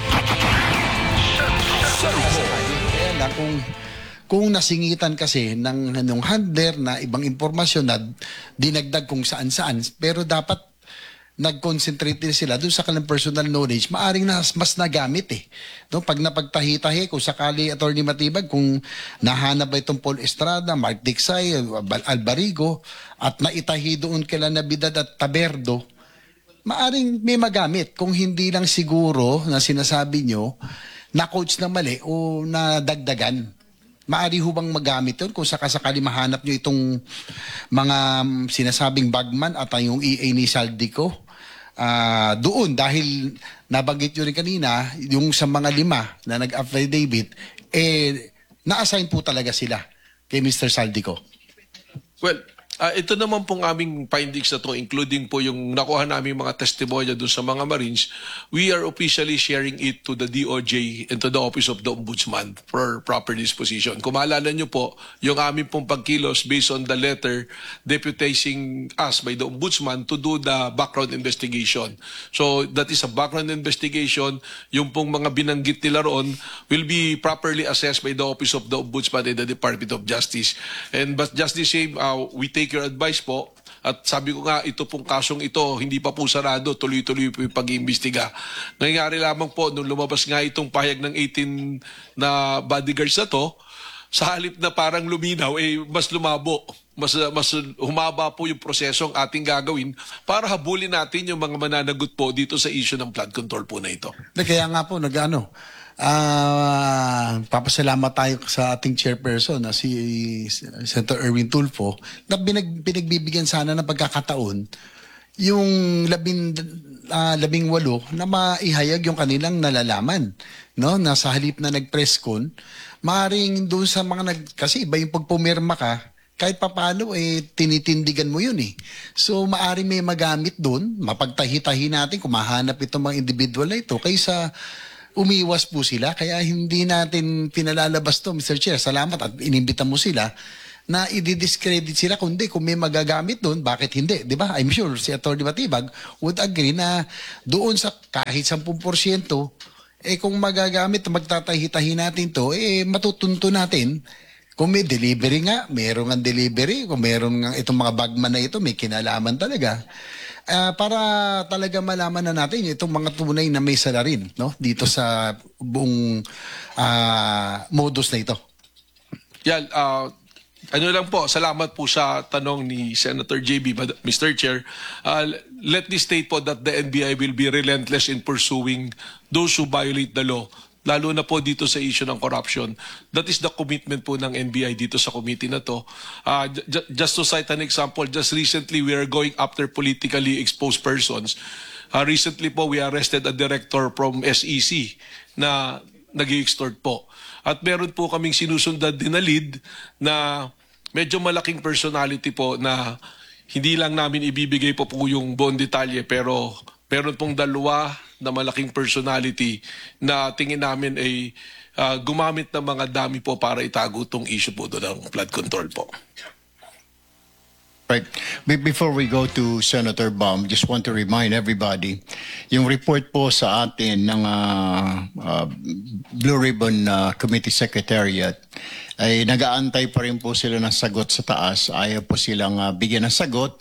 Kung, kung nasingitan kasi ng, ng handler na ibang impormasyon na dinagdag kung saan-saan, pero dapat nag-concentrate din sila doon sa kanilang personal knowledge, maaring nas, mas nagamit eh. No, pag napagtahi-tahi, kung sakali, Attorney Matibag, kung nahanap ba itong Paul Estrada, Mark Dixay, Albarigo, at naitahi doon kila Nabidad at Taberdo, maaring may magamit kung hindi lang siguro na sinasabi nyo na coach na mali o na dagdagan. Maari hubang magamit yun kung sakasakali mahanap nyo itong mga sinasabing bagman at yung E A ni Saldico. Uh, doon, dahil nabanggit nyo rin kanina, yung sa mga lima na nag-affidavit, eh, na-assign po talaga sila kay Mister Saldico. Well, uh, ito naman pong aming findings na to, including po yung nakuha namin mga testimonya doon sa mga Marines, we are officially sharing it to the D O J and to the Office of the Ombudsman for proper disposition. Kung maalala nyo po, yung aming pong pagkilos based on the letter deputizing us by the Ombudsman to do the background investigation. So that is a background investigation. Yung pong mga binanggit nila roon will be properly assessed by the Office of the Ombudsman and the Department of Justice. And but just the same, uh, we take your advice po. At sabi ko nga, ito pong kasong ito, hindi pa po sarado, tuloy-tuloy po yung pag-iimbestiga. Nangyari lamang po, nung lumabas nga itong pahayag ng eighteen na bodyguards na to, sa halip na parang luminaw, eh, mas lumabo. Mas, mas humaba po yung prosesong ating gagawin para habulin natin yung mga mananagot po dito sa issue ng flood control po na ito. Kaya nga po, nag-ano, Uh, papasalamat tayo sa ating chairperson na si Senator Erwin Tulfo na binag, pinagbibigyan sana ng pagkakataon yung labing, ah, labing walo na maihayag yung kanilang nalalaman. No? Nasa halip na nag-press con, maaaring doon sa mga nag... Kasi iba yung pagpumirma ka, kahit papalo, eh, tinitindigan mo yun eh. So, maaaring may magamit doon, mapagtahi-tahi natin, kung mahanap itong mga individual na ito, kaysa umiwas po sila. Kaya hindi natin pinalalabas to, Mister Chair. Salamat at inimbita mo sila na i-discredit sila, kundi kung may magagamit doon, bakit hindi? Di ba? I'm sure si Atty. Matibag would agree na doon sa kahit ten percent, eh kung magagamit, magtatahi-tahi natin to, eh matutunto natin. Kung may delivery nga, meron nga delivery. Kung meron nga itong mga bagman na ito, may kinalaman talaga. Uh, para talaga malaman na natin itong mga tunay na may salarin, no? Dito sa buong uh, modus na ito. Yan, uh, ano lang po, salamat po sa tanong ni Senator J B, Mister Chair. Uh, let me state po that the N B I will be relentless in pursuing those who violate the law, lalo na po dito sa issue ng corruption. That is the commitment po ng N B I dito sa committee na to. Uh, j- just to cite an example, just recently we are going after politically exposed persons. Uh, recently po we arrested a director from S E C na nag-extort po. At meron po kaming sinusundan din na lead na medyo malaking personality po na hindi lang namin ibibigay po po yung buong detalye, pero meron pong dalawa na malaking personality na tingin namin ay uh, gumamit ng mga dami po para itago tong issue po doon ng flood control po. Right. Be- Before we go to Senator Baum, just want to remind everybody, yung report po sa atin ng uh, uh, Blue Ribbon uh, Committee Secretariat ay nag-aantay pa rin po sila ng sagot sa taas. Ayaw po silang uh, bigyan ng sagot.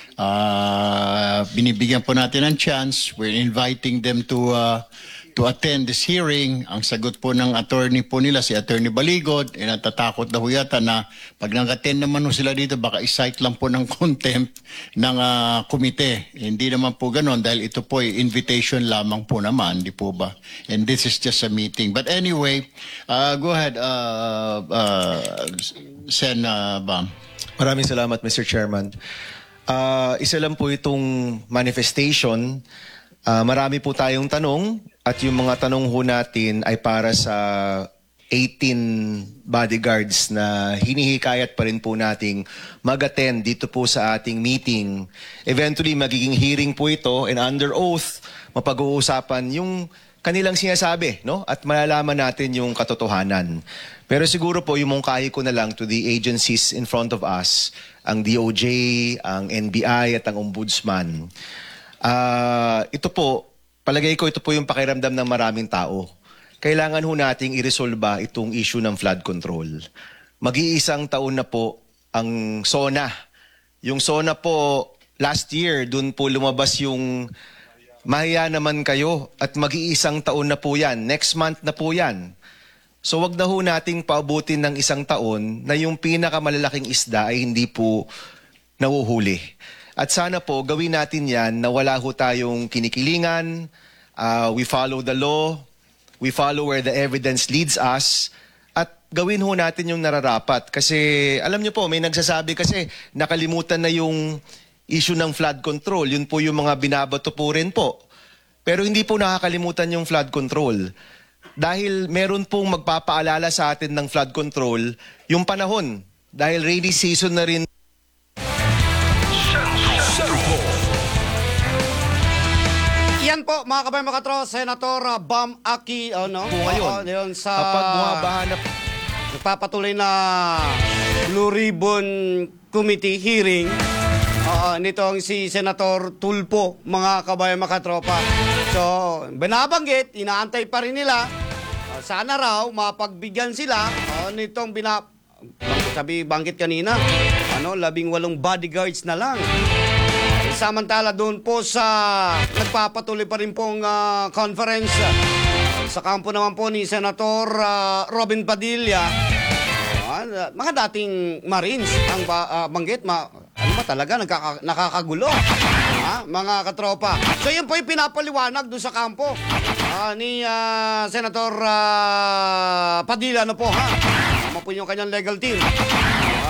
Uh, binibigyan po natin ng chance. We're inviting them to uh, to attend this hearing. Ang sagot po ng attorney po nila, si Attorney Baligod, eh, natatakot na ho yata na pag nag-attend naman ho sila dito, baka isite lang po ng contempt ng uh, komite. Hindi naman po ganon dahil ito po ay invitation lamang po naman, di po ba? And this is just a meeting. But anyway, uh, go ahead, uh, uh, Sen uh, Bam. Maraming salamat, Mister Chairman. Uh, isa lang po itong manifestation. Uh, marami po tayong tanong at yung mga tanong ho natin ay para sa eighteen bodyguards na hinihikayat pa rin po nating mag-attend dito po sa ating meeting. Eventually, magiging hearing po ito and under oath, mapag-uusapan yung kanilang sinasabi, no? At malalaman natin yung katotohanan. Pero siguro po, yung mungkahi ko na lang to the agencies in front of us, ang D O J, ang N B I at ang Ombudsman. Uh, ito po, palagay ko ito po yung pakiramdam ng maraming tao. Kailangan ho nating iresolba itong issue ng flood control. Mag-iisang taon na po ang SONA. Yung SONA po, last year, dun po lumabas yung mahiya naman kayo at mag-iisang taon na po yan. Next month na po yan. So wag na ho nating paubutin ng isang taon na yung pinakamalalaking isda ay hindi po nahuhuli. At sana po, gawin natin yan na wala ho tayong kinikilingan, uh, we follow the law, we follow where the evidence leads us, at gawin ho natin yung nararapat. Kasi, alam nyo po, may nagsasabi kasi, nakalimutan na yung issue ng flood control. Yun po yung mga binabato po rin po. Pero hindi po nakakalimutan yung flood control. Dahil meron pong magpapaalala sa atin ng flood control, yung panahon. Dahil rainy season na rin. Yan po, mga kabayan, mga katro, Senator uh, Bam Aki, oh, no? Po ngayon, oh, yun sa kapag bumabaha na nagpapatuloy na Blue Ribbon Committee hearing, uh, nitong si Senator Tulfo, mga kabayan, mga katropa. So, binabanggit, inaantay pa rin nila. Uh, sana raw, mapagbigyan sila uh, nitong bina... Sabi, banggit kanina, ano, labing walong bodyguards na lang. Samantala doon po sa nagpapatuloy pa rin pong uh, conference uh, sa kampo naman po ni Senator uh, Robin Padilla, uh, mga dating Marines ang uh, banggit, ma ano ba talaga, nagkaka nakakagulo, uh, mga katropa. So yun po yung pinapaliwanag doon sa kampo uh, ni uh, Senator uh, Padilla, ano po ha, ano po yung kanyang legal team. Uh,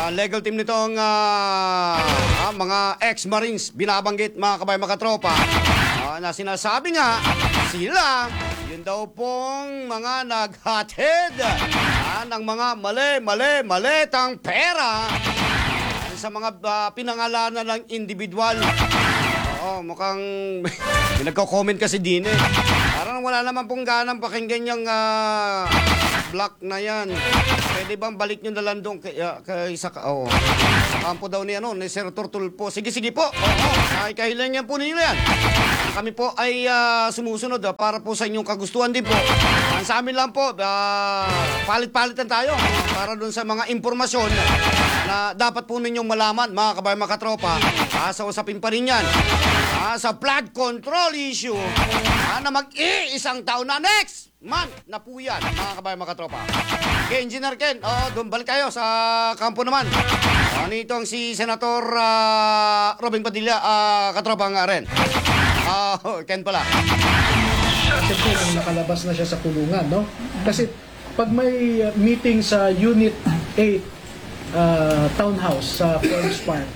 Ah, legal team nitong ah, ah, mga ex-Marines binabanggit mga kabayan mga katropa ah, na sinasabi nga sila yun daw pong mga naghatid ah, ng mga mali, mali, malitang pera sa mga ah, pinangalanan ng individual. Oo, mukhang may nagko-comment kasi din eh. Parang wala naman pong ganang pakinggan yung uh, block na yan. Pwede bang balik nyo na lang doon kay, uh, kay sa, oh, sa kampo daw ni, ano, ni Senator Tulfo. Sige, sige po. Oo, ay kahilingan po ninyo yan. Kami po ay uh, sumusunod uh, para po sa inyong kagustuhan din po. Ang sa amin lang po, uh, palit-palitan tayo para doon sa mga impormasyon na dapat po ninyong malaman, mga kabayan mga katropa. Uh, sa usapin pa rin yan. Uh, sa flood control issue uh, na mag-iisang taon na next month na po yan, mga kabayan mga katropa. Okay, Engineer Ken, oh, doon balik kayo sa kampo naman. Uh, nitong si Senator uh, Robin Padilla, uh, katropa nga rin. Uh, Ken pala. Kasi po, nung nakalabas na siya sa kulungan, no? Kasi pag may uh, meeting sa Unit eight uh, Townhouse sa Forest Park,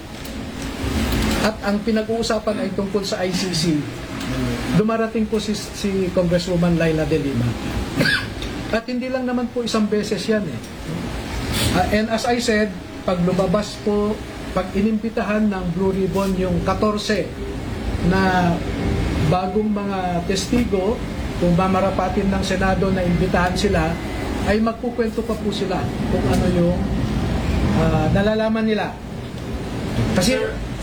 at ang pinag-uusapan ay tungkol sa I C C, dumarating po si, si Congresswoman Laila De Lima. At hindi lang naman po isang beses yan eh. Uh, and as I said, pag lumabas po, pag inimbitahan ng Blue Ribbon yung fourteen na bagong mga testigo, kung mamarapatin ng Senado na imbitahan sila, ay magkukwento pa po sila kung ano yung uh, nalalaman nila. Kasi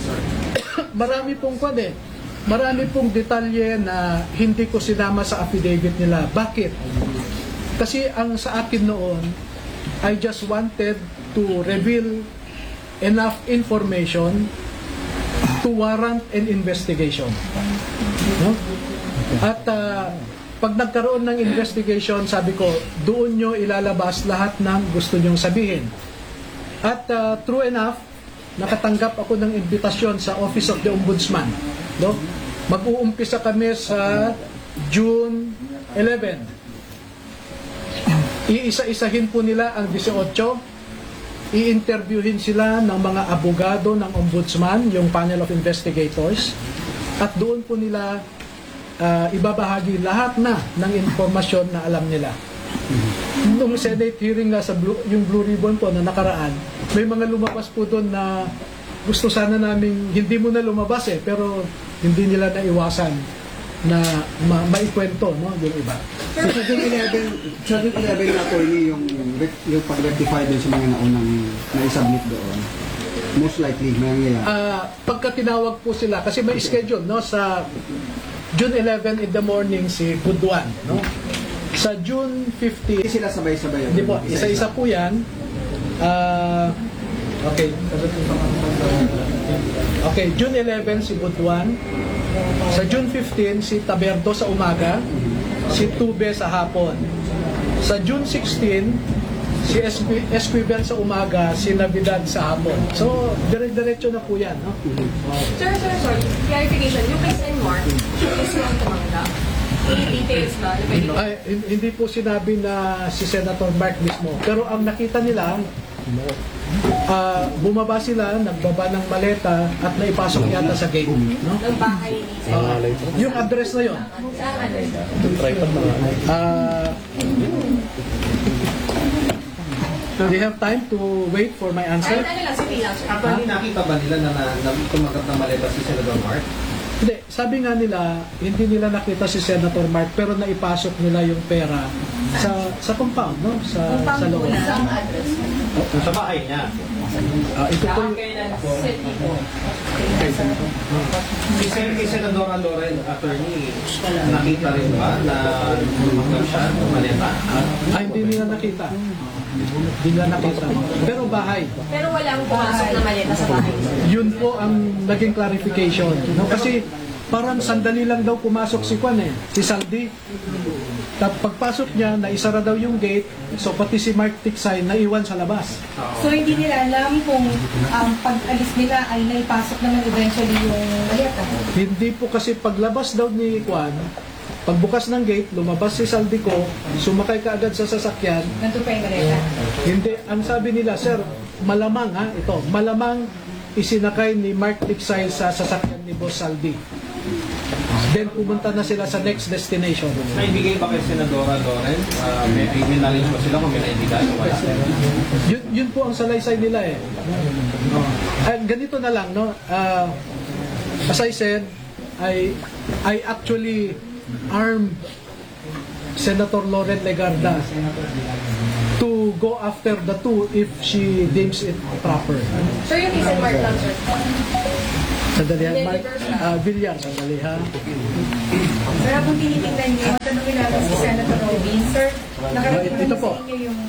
marami pong kwan eh, marami pong detalye na hindi ko sinama sa affidavit nila. Bakit? Kasi ang sa akin noon, I just wanted to reveal enough information to warrant an investigation. No? At uh, pag nagkaroon ng investigation, sabi ko, doon nyo ilalabas lahat ng gusto nyong sabihin. At uh, true enough, nakatanggap ako ng invitasyon sa Office of the Ombudsman. No? Mag-uumpisa kami sa June eleventh. Iisa-isahin po nila ang eighteen. I-interviewin sila ng mga abogado ng Ombudsman, yung panel of investigators. At doon po nila uh, ibabahagi lahat na ng informasyon na alam nila. Nung Senate hearing nga sa Blue, yung Blue Ribbon po na nakaraan, may mga lumabas po doon na gusto sana namin, hindi mo na lumabas eh, pero hindi nila naiwasan na ma maikwento, no, yung iba. Sa June eleven, sa June eleven na po yung, yung pag-rectify din sa mga naunang na-submit doon. Most likely, may nangyayari. Uh, pagka tinawag po sila, kasi may schedule, no, sa June eleven in the morning si Buduan, no? Sa June fifteenth, hindi sila sabay-sabay. Hindi po, isa-isa po yan. Uh, okay. Okay, June eleven si Buduan. Sa June fifteenth, si Taberto sa umaga, si Tube sa hapon. Sa June sixteenth, si Esquivel sa umaga, si Navidad sa hapon. So, dire-diretso na po yan, no? Sir, sir, sorry. Clarification. Yung case in Mark, is yung tumanggap. Details ba? Ay, hindi po sinabi na si Senator Mark mismo. Pero ang nakita nila, uh, bumaba sila, nagbaba ng maleta at naipasok yata sa gate. No? Ng bahay ni Uh, yung address na yun. Uh, do you have time to wait for my answer? Ay, ano lang, sige lang. Actually, nakita ba nila na, na, na tumagat ng maleta si Senator Mark? Hindi, sabi nga nila, hindi nila nakita si Senator Mark pero naipasok nila yung pera sa sa compound, no? Sa sa loob. Sa bahay niya. Uh, ito po yung... Si Senadora Loren, attorney, nakita rin ba na tumagat siya ng maleta? Ah, hindi nila nakita. Hindi nila nakita. Pero bahay. Pero walang pumasok na maleta sa bahay. Yun po ang naging clarification. No? Kasi parang sandali lang daw pumasok si Kwan eh, si Saldi. Tapos pagpasok niya, naisara daw yung gate, so pati si Mark Tiksay naiwan sa labas. So hindi nila alam kung um, pag-alis nila ay naipasok naman eventually yung maleta? Hindi po kasi paglabas daw ni Kwan, pagbukas ng gate, lumabas si Saldico, sumakay ka agad sa sasakyan. Nandun pa yung maleta? Hindi, ang sabi nila, sir, malamang ha, ito, malamang isinakay ni Mark Tiksay sa sasakyan ni Boss Saldi. Then pumunta na sila sa next destination. Naibigay ba kay Senadora Loren? Uh, may, may knowledge ba sila kung may naibigay o wala? Yun, yun po ang salaysay nila eh. Uh, ganito na lang, no? Uh, as I said, I, I actually armed Senator Loren Legarda to go after the two if she deems it proper. Sir, yung isang Mark lang, sir. Sandali ha, Mark, uh, Villar, sandali ha. Sir, kung tinitingnan niyo, matanongin natin si Senator Robin. Sir, nakarating Ito naman po. sa inyo yung...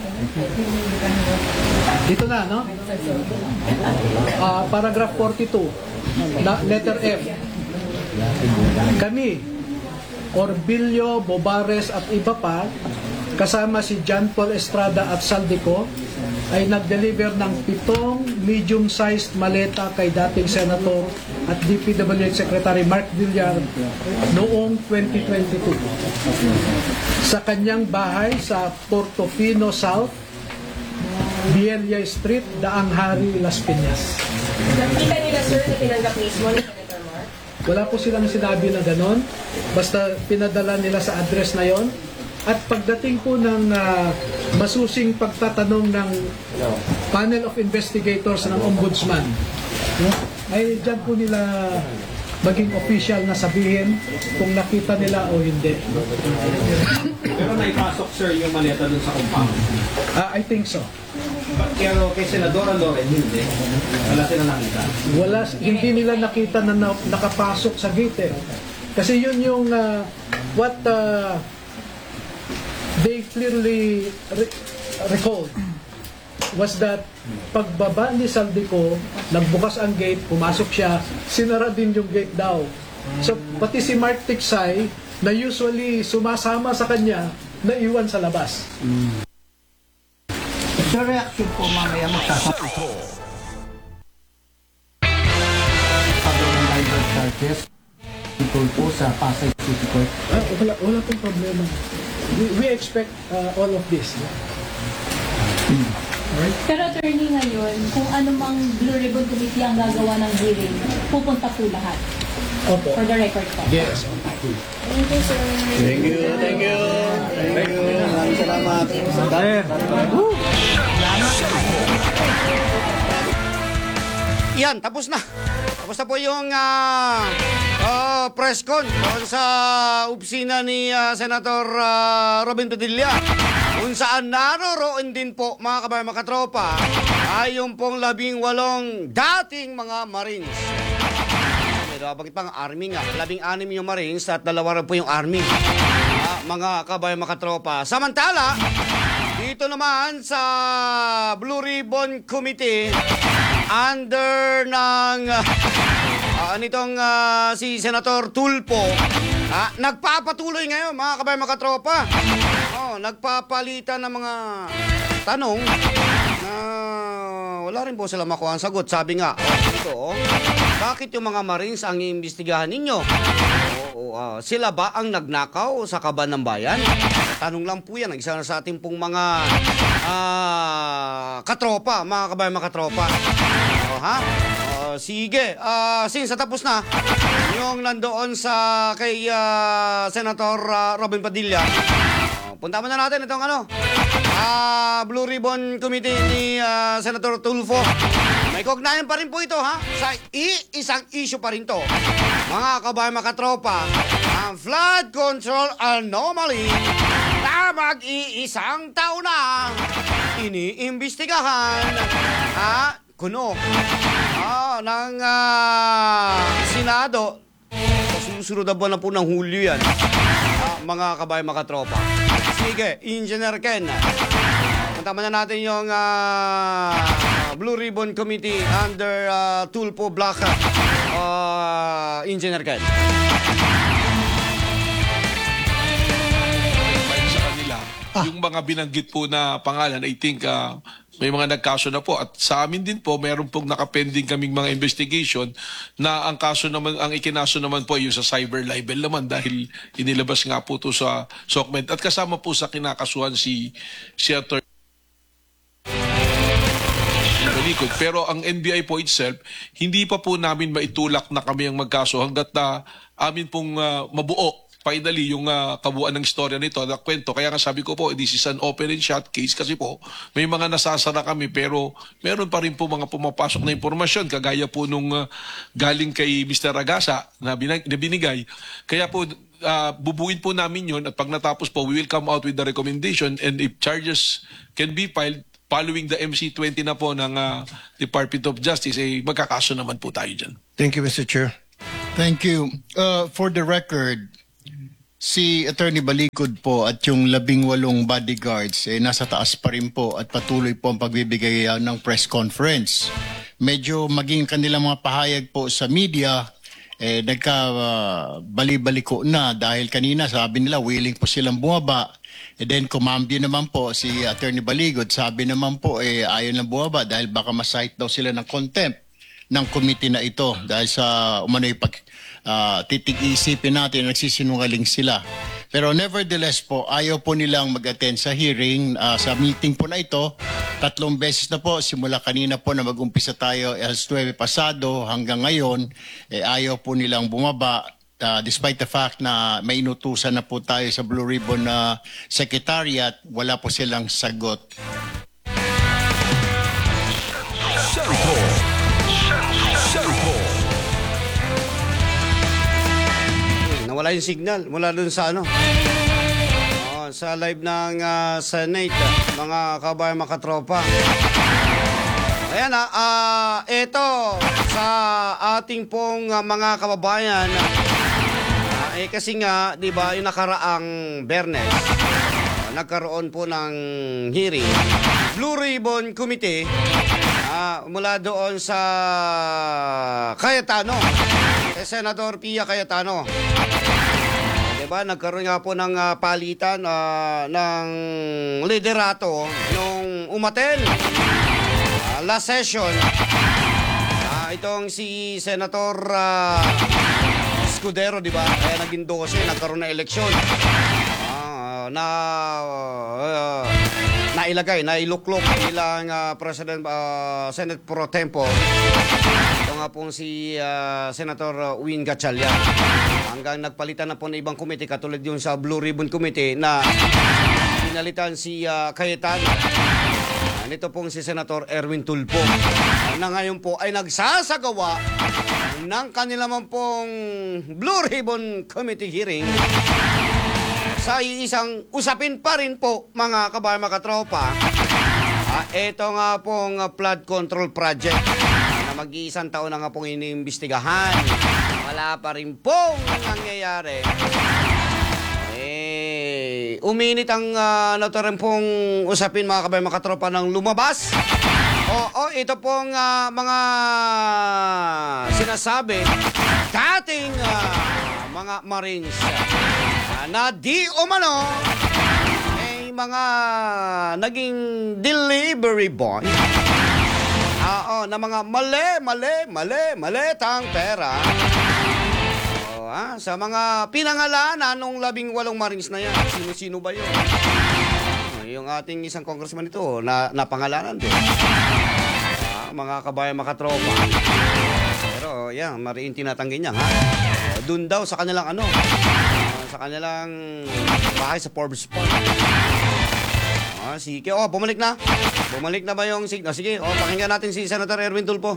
Dito na, no? Uh, paragraph forty-two, na, letter F. Kami, Orbilio, Bobares at iba pa, kasama si John Paul Estrada at Saldico, ay nag-deliver ng pitong medium-sized maleta kay dating Senator at D P W H Secretary Mark Villar noong twenty twenty-two sa kanyang bahay sa Portofino South, Bielia Street, Daang Hari, Las Piñas. Nakita nila, sir, na tinanggap mismo ni Senator Mark? Wala po silang sinabi na ganon, basta pinadala nila sa address na yon. At pagdating po ng uh, masusing pagtatanong ng panel of investigators ng ombudsman, no, ay dyan po nila maging official na sabihin kung nakita nila o hindi. Pero naipasok, sir, yung maleta dun sa compound. Uh, I think so. Pero kay Senadora Loren, hindi. Wala silang nakita. Wala, hindi nila nakita na, na nakapasok sa gate eh. Kasi yun yung uh, what uh, they clearly re- recalled was that pagbaba ni Saldico, nagbukas ang gate, pumasok siya, sinara din yung gate daw. So pati si Mark Tiksay na usually sumasama sa kanya, naiwan sa labas. Mm. Sa reaction po mamaya magsasabi ng libel charges ito po sa Pasay City Court. Ah, wala, wala pong problema. We, we expect uh, all of this. Hmm. Alright? Pero attorney ngayon, kung anumang Blue Ribbon Committee ang gagawa ng hearing, pupunta po lahat. Opo. For the record po. Yes. Thank you, sir. Thank you, thank you. Thank you. Maraming salamat. Dahil. Yan, tapos na. Tapos na po yung uh, uh, press con doon sa opisina ni uh, Senator uh, Robin Padilla, kung saan naroroon din po, mga kabayan, mga katropa, ay yung pong labing walong dating mga Marines. Bakit pang Army nga? Labing anim yung Marines at dalawa rin po yung Army. Uh, mga kabayan, mga katropa. Samantala, dito naman sa Blue Ribbon Committee, under ng uh, nitong uh, si Senator Tulfo, uh, nagpapatuloy ngayon, mga kabayan, mga katropa. Oh, nagpapalitan ng mga tanong na wala rin po sila makuha ang sagot. Sabi nga, oh, ito, oh, bakit yung mga Marines ang iimbestigahan ninyo? O, uh, sila ba ang nagnakaw sa kaban ng bayan? Tanong lang po yan, isa na sa ating pong mga uh, katropa, mga kabayan, mga katropa. O, ha? Uh, sige, uh, since tapos na yung nandoon sa kay uh, Senator uh, Robin Padilla, uh, punta mo na natin itong ano, uh, Blue Ribbon Committee ni uh, Senator Tulfo. May kognayan pa rin po ito, ha? Sa i-isang issue pa rin to, mga kabayan, mga katropa, ang flood control anomaly na mag-iisang taon na iniimbestigahan, ha? Kuno ah, ng uh, Senado. Susunod na buwan na po ng Hulyo yan, ah, mga kabayan, mga katropa. Sige, Engineer Ken, punta na natin yung uh, Blue Ribbon Committee under uh, Tulfo Block, uh, Engineer Ken. Sa kanila, ah. yung mga binanggit po na pangalan, I think uh, may mga nagkaso na po. At sa amin din po, meron pong nakapending kaming mga investigation na ang kaso naman, ang ikinaso naman po yung sa cyber libel naman dahil inilabas nga po to sa SOCMED. At kasama po sa kinakasuhan si, si Attorney Balikod. Pero ang N B I po itself, hindi pa po namin maitulak na kami ang magkaso hanggat na amin pong uh, mabuo finally yung uh, kabuuan ng istorya nito, na kwento. Kaya nga sabi ko po, this is an open and shut case kasi po may mga nasasara kami pero meron pa rin po mga pumapasok na impormasyon kagaya po nung uh, galing kay Mister Ragasa na, binag- na binigay. Kaya po uh, bubuin po namin yun at pag natapos po, we will come out with the recommendation, and if charges can be filed following the M C twenty na po ng uh, Department of Justice, eh magkakaso naman po tayo dyan. Thank you, Mister Chair. Thank you. Uh, for the record, si Attorney Balikod po at yung labing walong bodyguards eh, nasa taas pa rin po at patuloy po ang pagbibigay uh, ng press conference. Medyo maging kanilang mga pahayag po sa media, eh, nagka uh, bali-baliko na dahil kanina sabi nila willing po silang bumaba. And then kumambyo naman po si Attorney Balikod, sabi naman po eh, ayaw na bumaba dahil baka masite daw sila ng contempt ng committee na ito dahil sa umano'y pag uh, titig-isipin natin nagsisinungaling sila. Pero nevertheless po, ayaw po nilang mag-attend sa hearing, uh, sa meeting po na ito. Tatlong beses na po, simula kanina po na mag-umpisa tayo alas nuwebe pasado hanggang ngayon, eh, ayaw po nilang bumaba. Uh, despite the fact na may inutusan na po tayo sa Blue Ribbon na uh, Secretariat, wala po silang sagot. Nawala yung signal mula dun sa ano. Oh, sa live ng uh, Senate, mga kabayan, mga katropa. Ayan na, uh, ito sa ating pong uh, mga kababayan, uh, eh kasi nga, di ba, yung nakaraang Bernes, uh, nagkaroon po ng hearing, Blue Ribbon Committee, uh, mula doon sa Cayetano, eh, Senator Pia Cayetano. Diba, nagkaroon nga po ng uh, palitan uh, ng liderato nung umaten uh, last session. Uh, itong si Senator uh, Escudero, di ba? Kaya naging dose, nagkaroon ng eleksyon. Uh, na uh, nailagay, nailuklok bilang uh, President uh, Senate Pro Tempore. Ito nga pong si uh, Senator Win Gatchalian. Hanggang nagpalitan na po ng ibang komite katulad yung sa Blue Ribbon Committee na pinalitan si uh, Cayetano. Uh, nito pong si Senator Erwin Tulfo uh, na ngayon po ay nagsasagawa ng kanilang pong Blue Ribbon Committee hearing sa isang usapin pa rin po, mga kabayan, mga katropa. Uh, ito nga pong uh, flood control project uh, na mag-iisang taon na nga pong iniimbestigahan. Wala pa rin pong nangyayari. Eh, uminit ang uh, nato rin pong usapin, mga kabayan, mga katropa, ng lumabas. Oo, ito pong uh, mga sinasabi dating uh, mga Marines uh, na di umano eh, mga naging delivery boy. Oo, na mga mali, mali, mali, maletang pera. Oo, ah, sa mga pinangalanan nung labing walong Marines na yan. Sino-sino ba yun? Oh, yung ating isang congressman ito, na, napangalanan din. Ah, mga kabayan, mga tropa. Pero, yan, mariin tinatanggi niya, ha? Oh, doon daw sa kanilang ano, uh, sa kanilang bahay sa Forbes Park. Ah, sige. Oh, bumalik na. Bumalik na ba yung signal? Sige, oh, pakinggan natin si Senator Erwin Tulfo.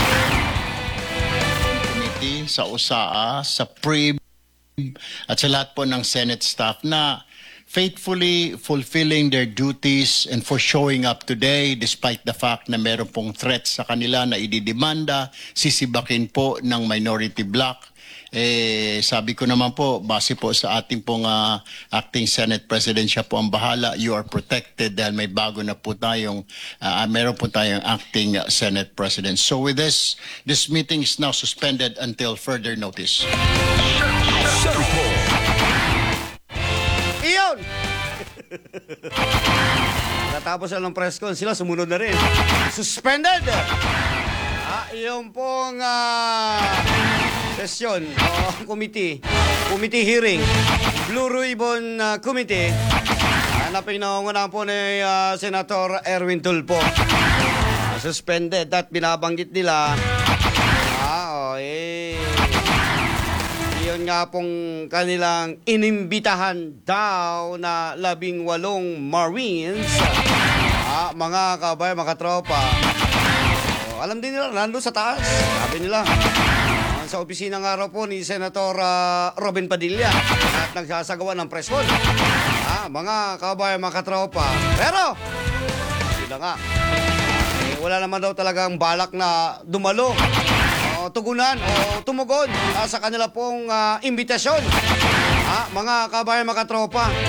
Committee sa U S A A, sa P R I B, at sa lahat po ng Senate staff na faithfully fulfilling their duties and for showing up today despite the fact na meron pong threats sa kanila na ididemanda, sisibakin po ng minority bloc. Eh, sabi ko naman po, base po sa ating pong uh, acting Senate President, siya po ang bahala. You are protected dahil may bago na po tayong, uh, meron po tayong acting uh, Senate President. So with this, this meeting is now suspended until further notice. Iyon! Natapos na ng press con, sila sumunod na rin. Suspended! Ah, iyon pong uh, sesyon, uh, committee, committee hearing, Blue Ribbon uh, Committee, uh, na pinangungunahan po ni uh, Senator Erwin Tulfo. suspended at binabanggit nila. Ah, oh, eh. Yun nga pong kanilang inimbitahan daw na labing walong Marines. Ah, mga kabay, mga tropa. Oh, alam din nila, nandun sa taas. Sabi nila. Ah, sa opisina nga raw po ni Senator uh, Robin Padilla at nagsasagawa ng press con. Ah, mga kabay, mga tropa. Pero, sila nga. Eh, wala naman daw talagang balak na dumalo. Tugunan o tumugon uh, sa kanila pong uh, imbitasyon. Ah, mga kabayan, mga tropa.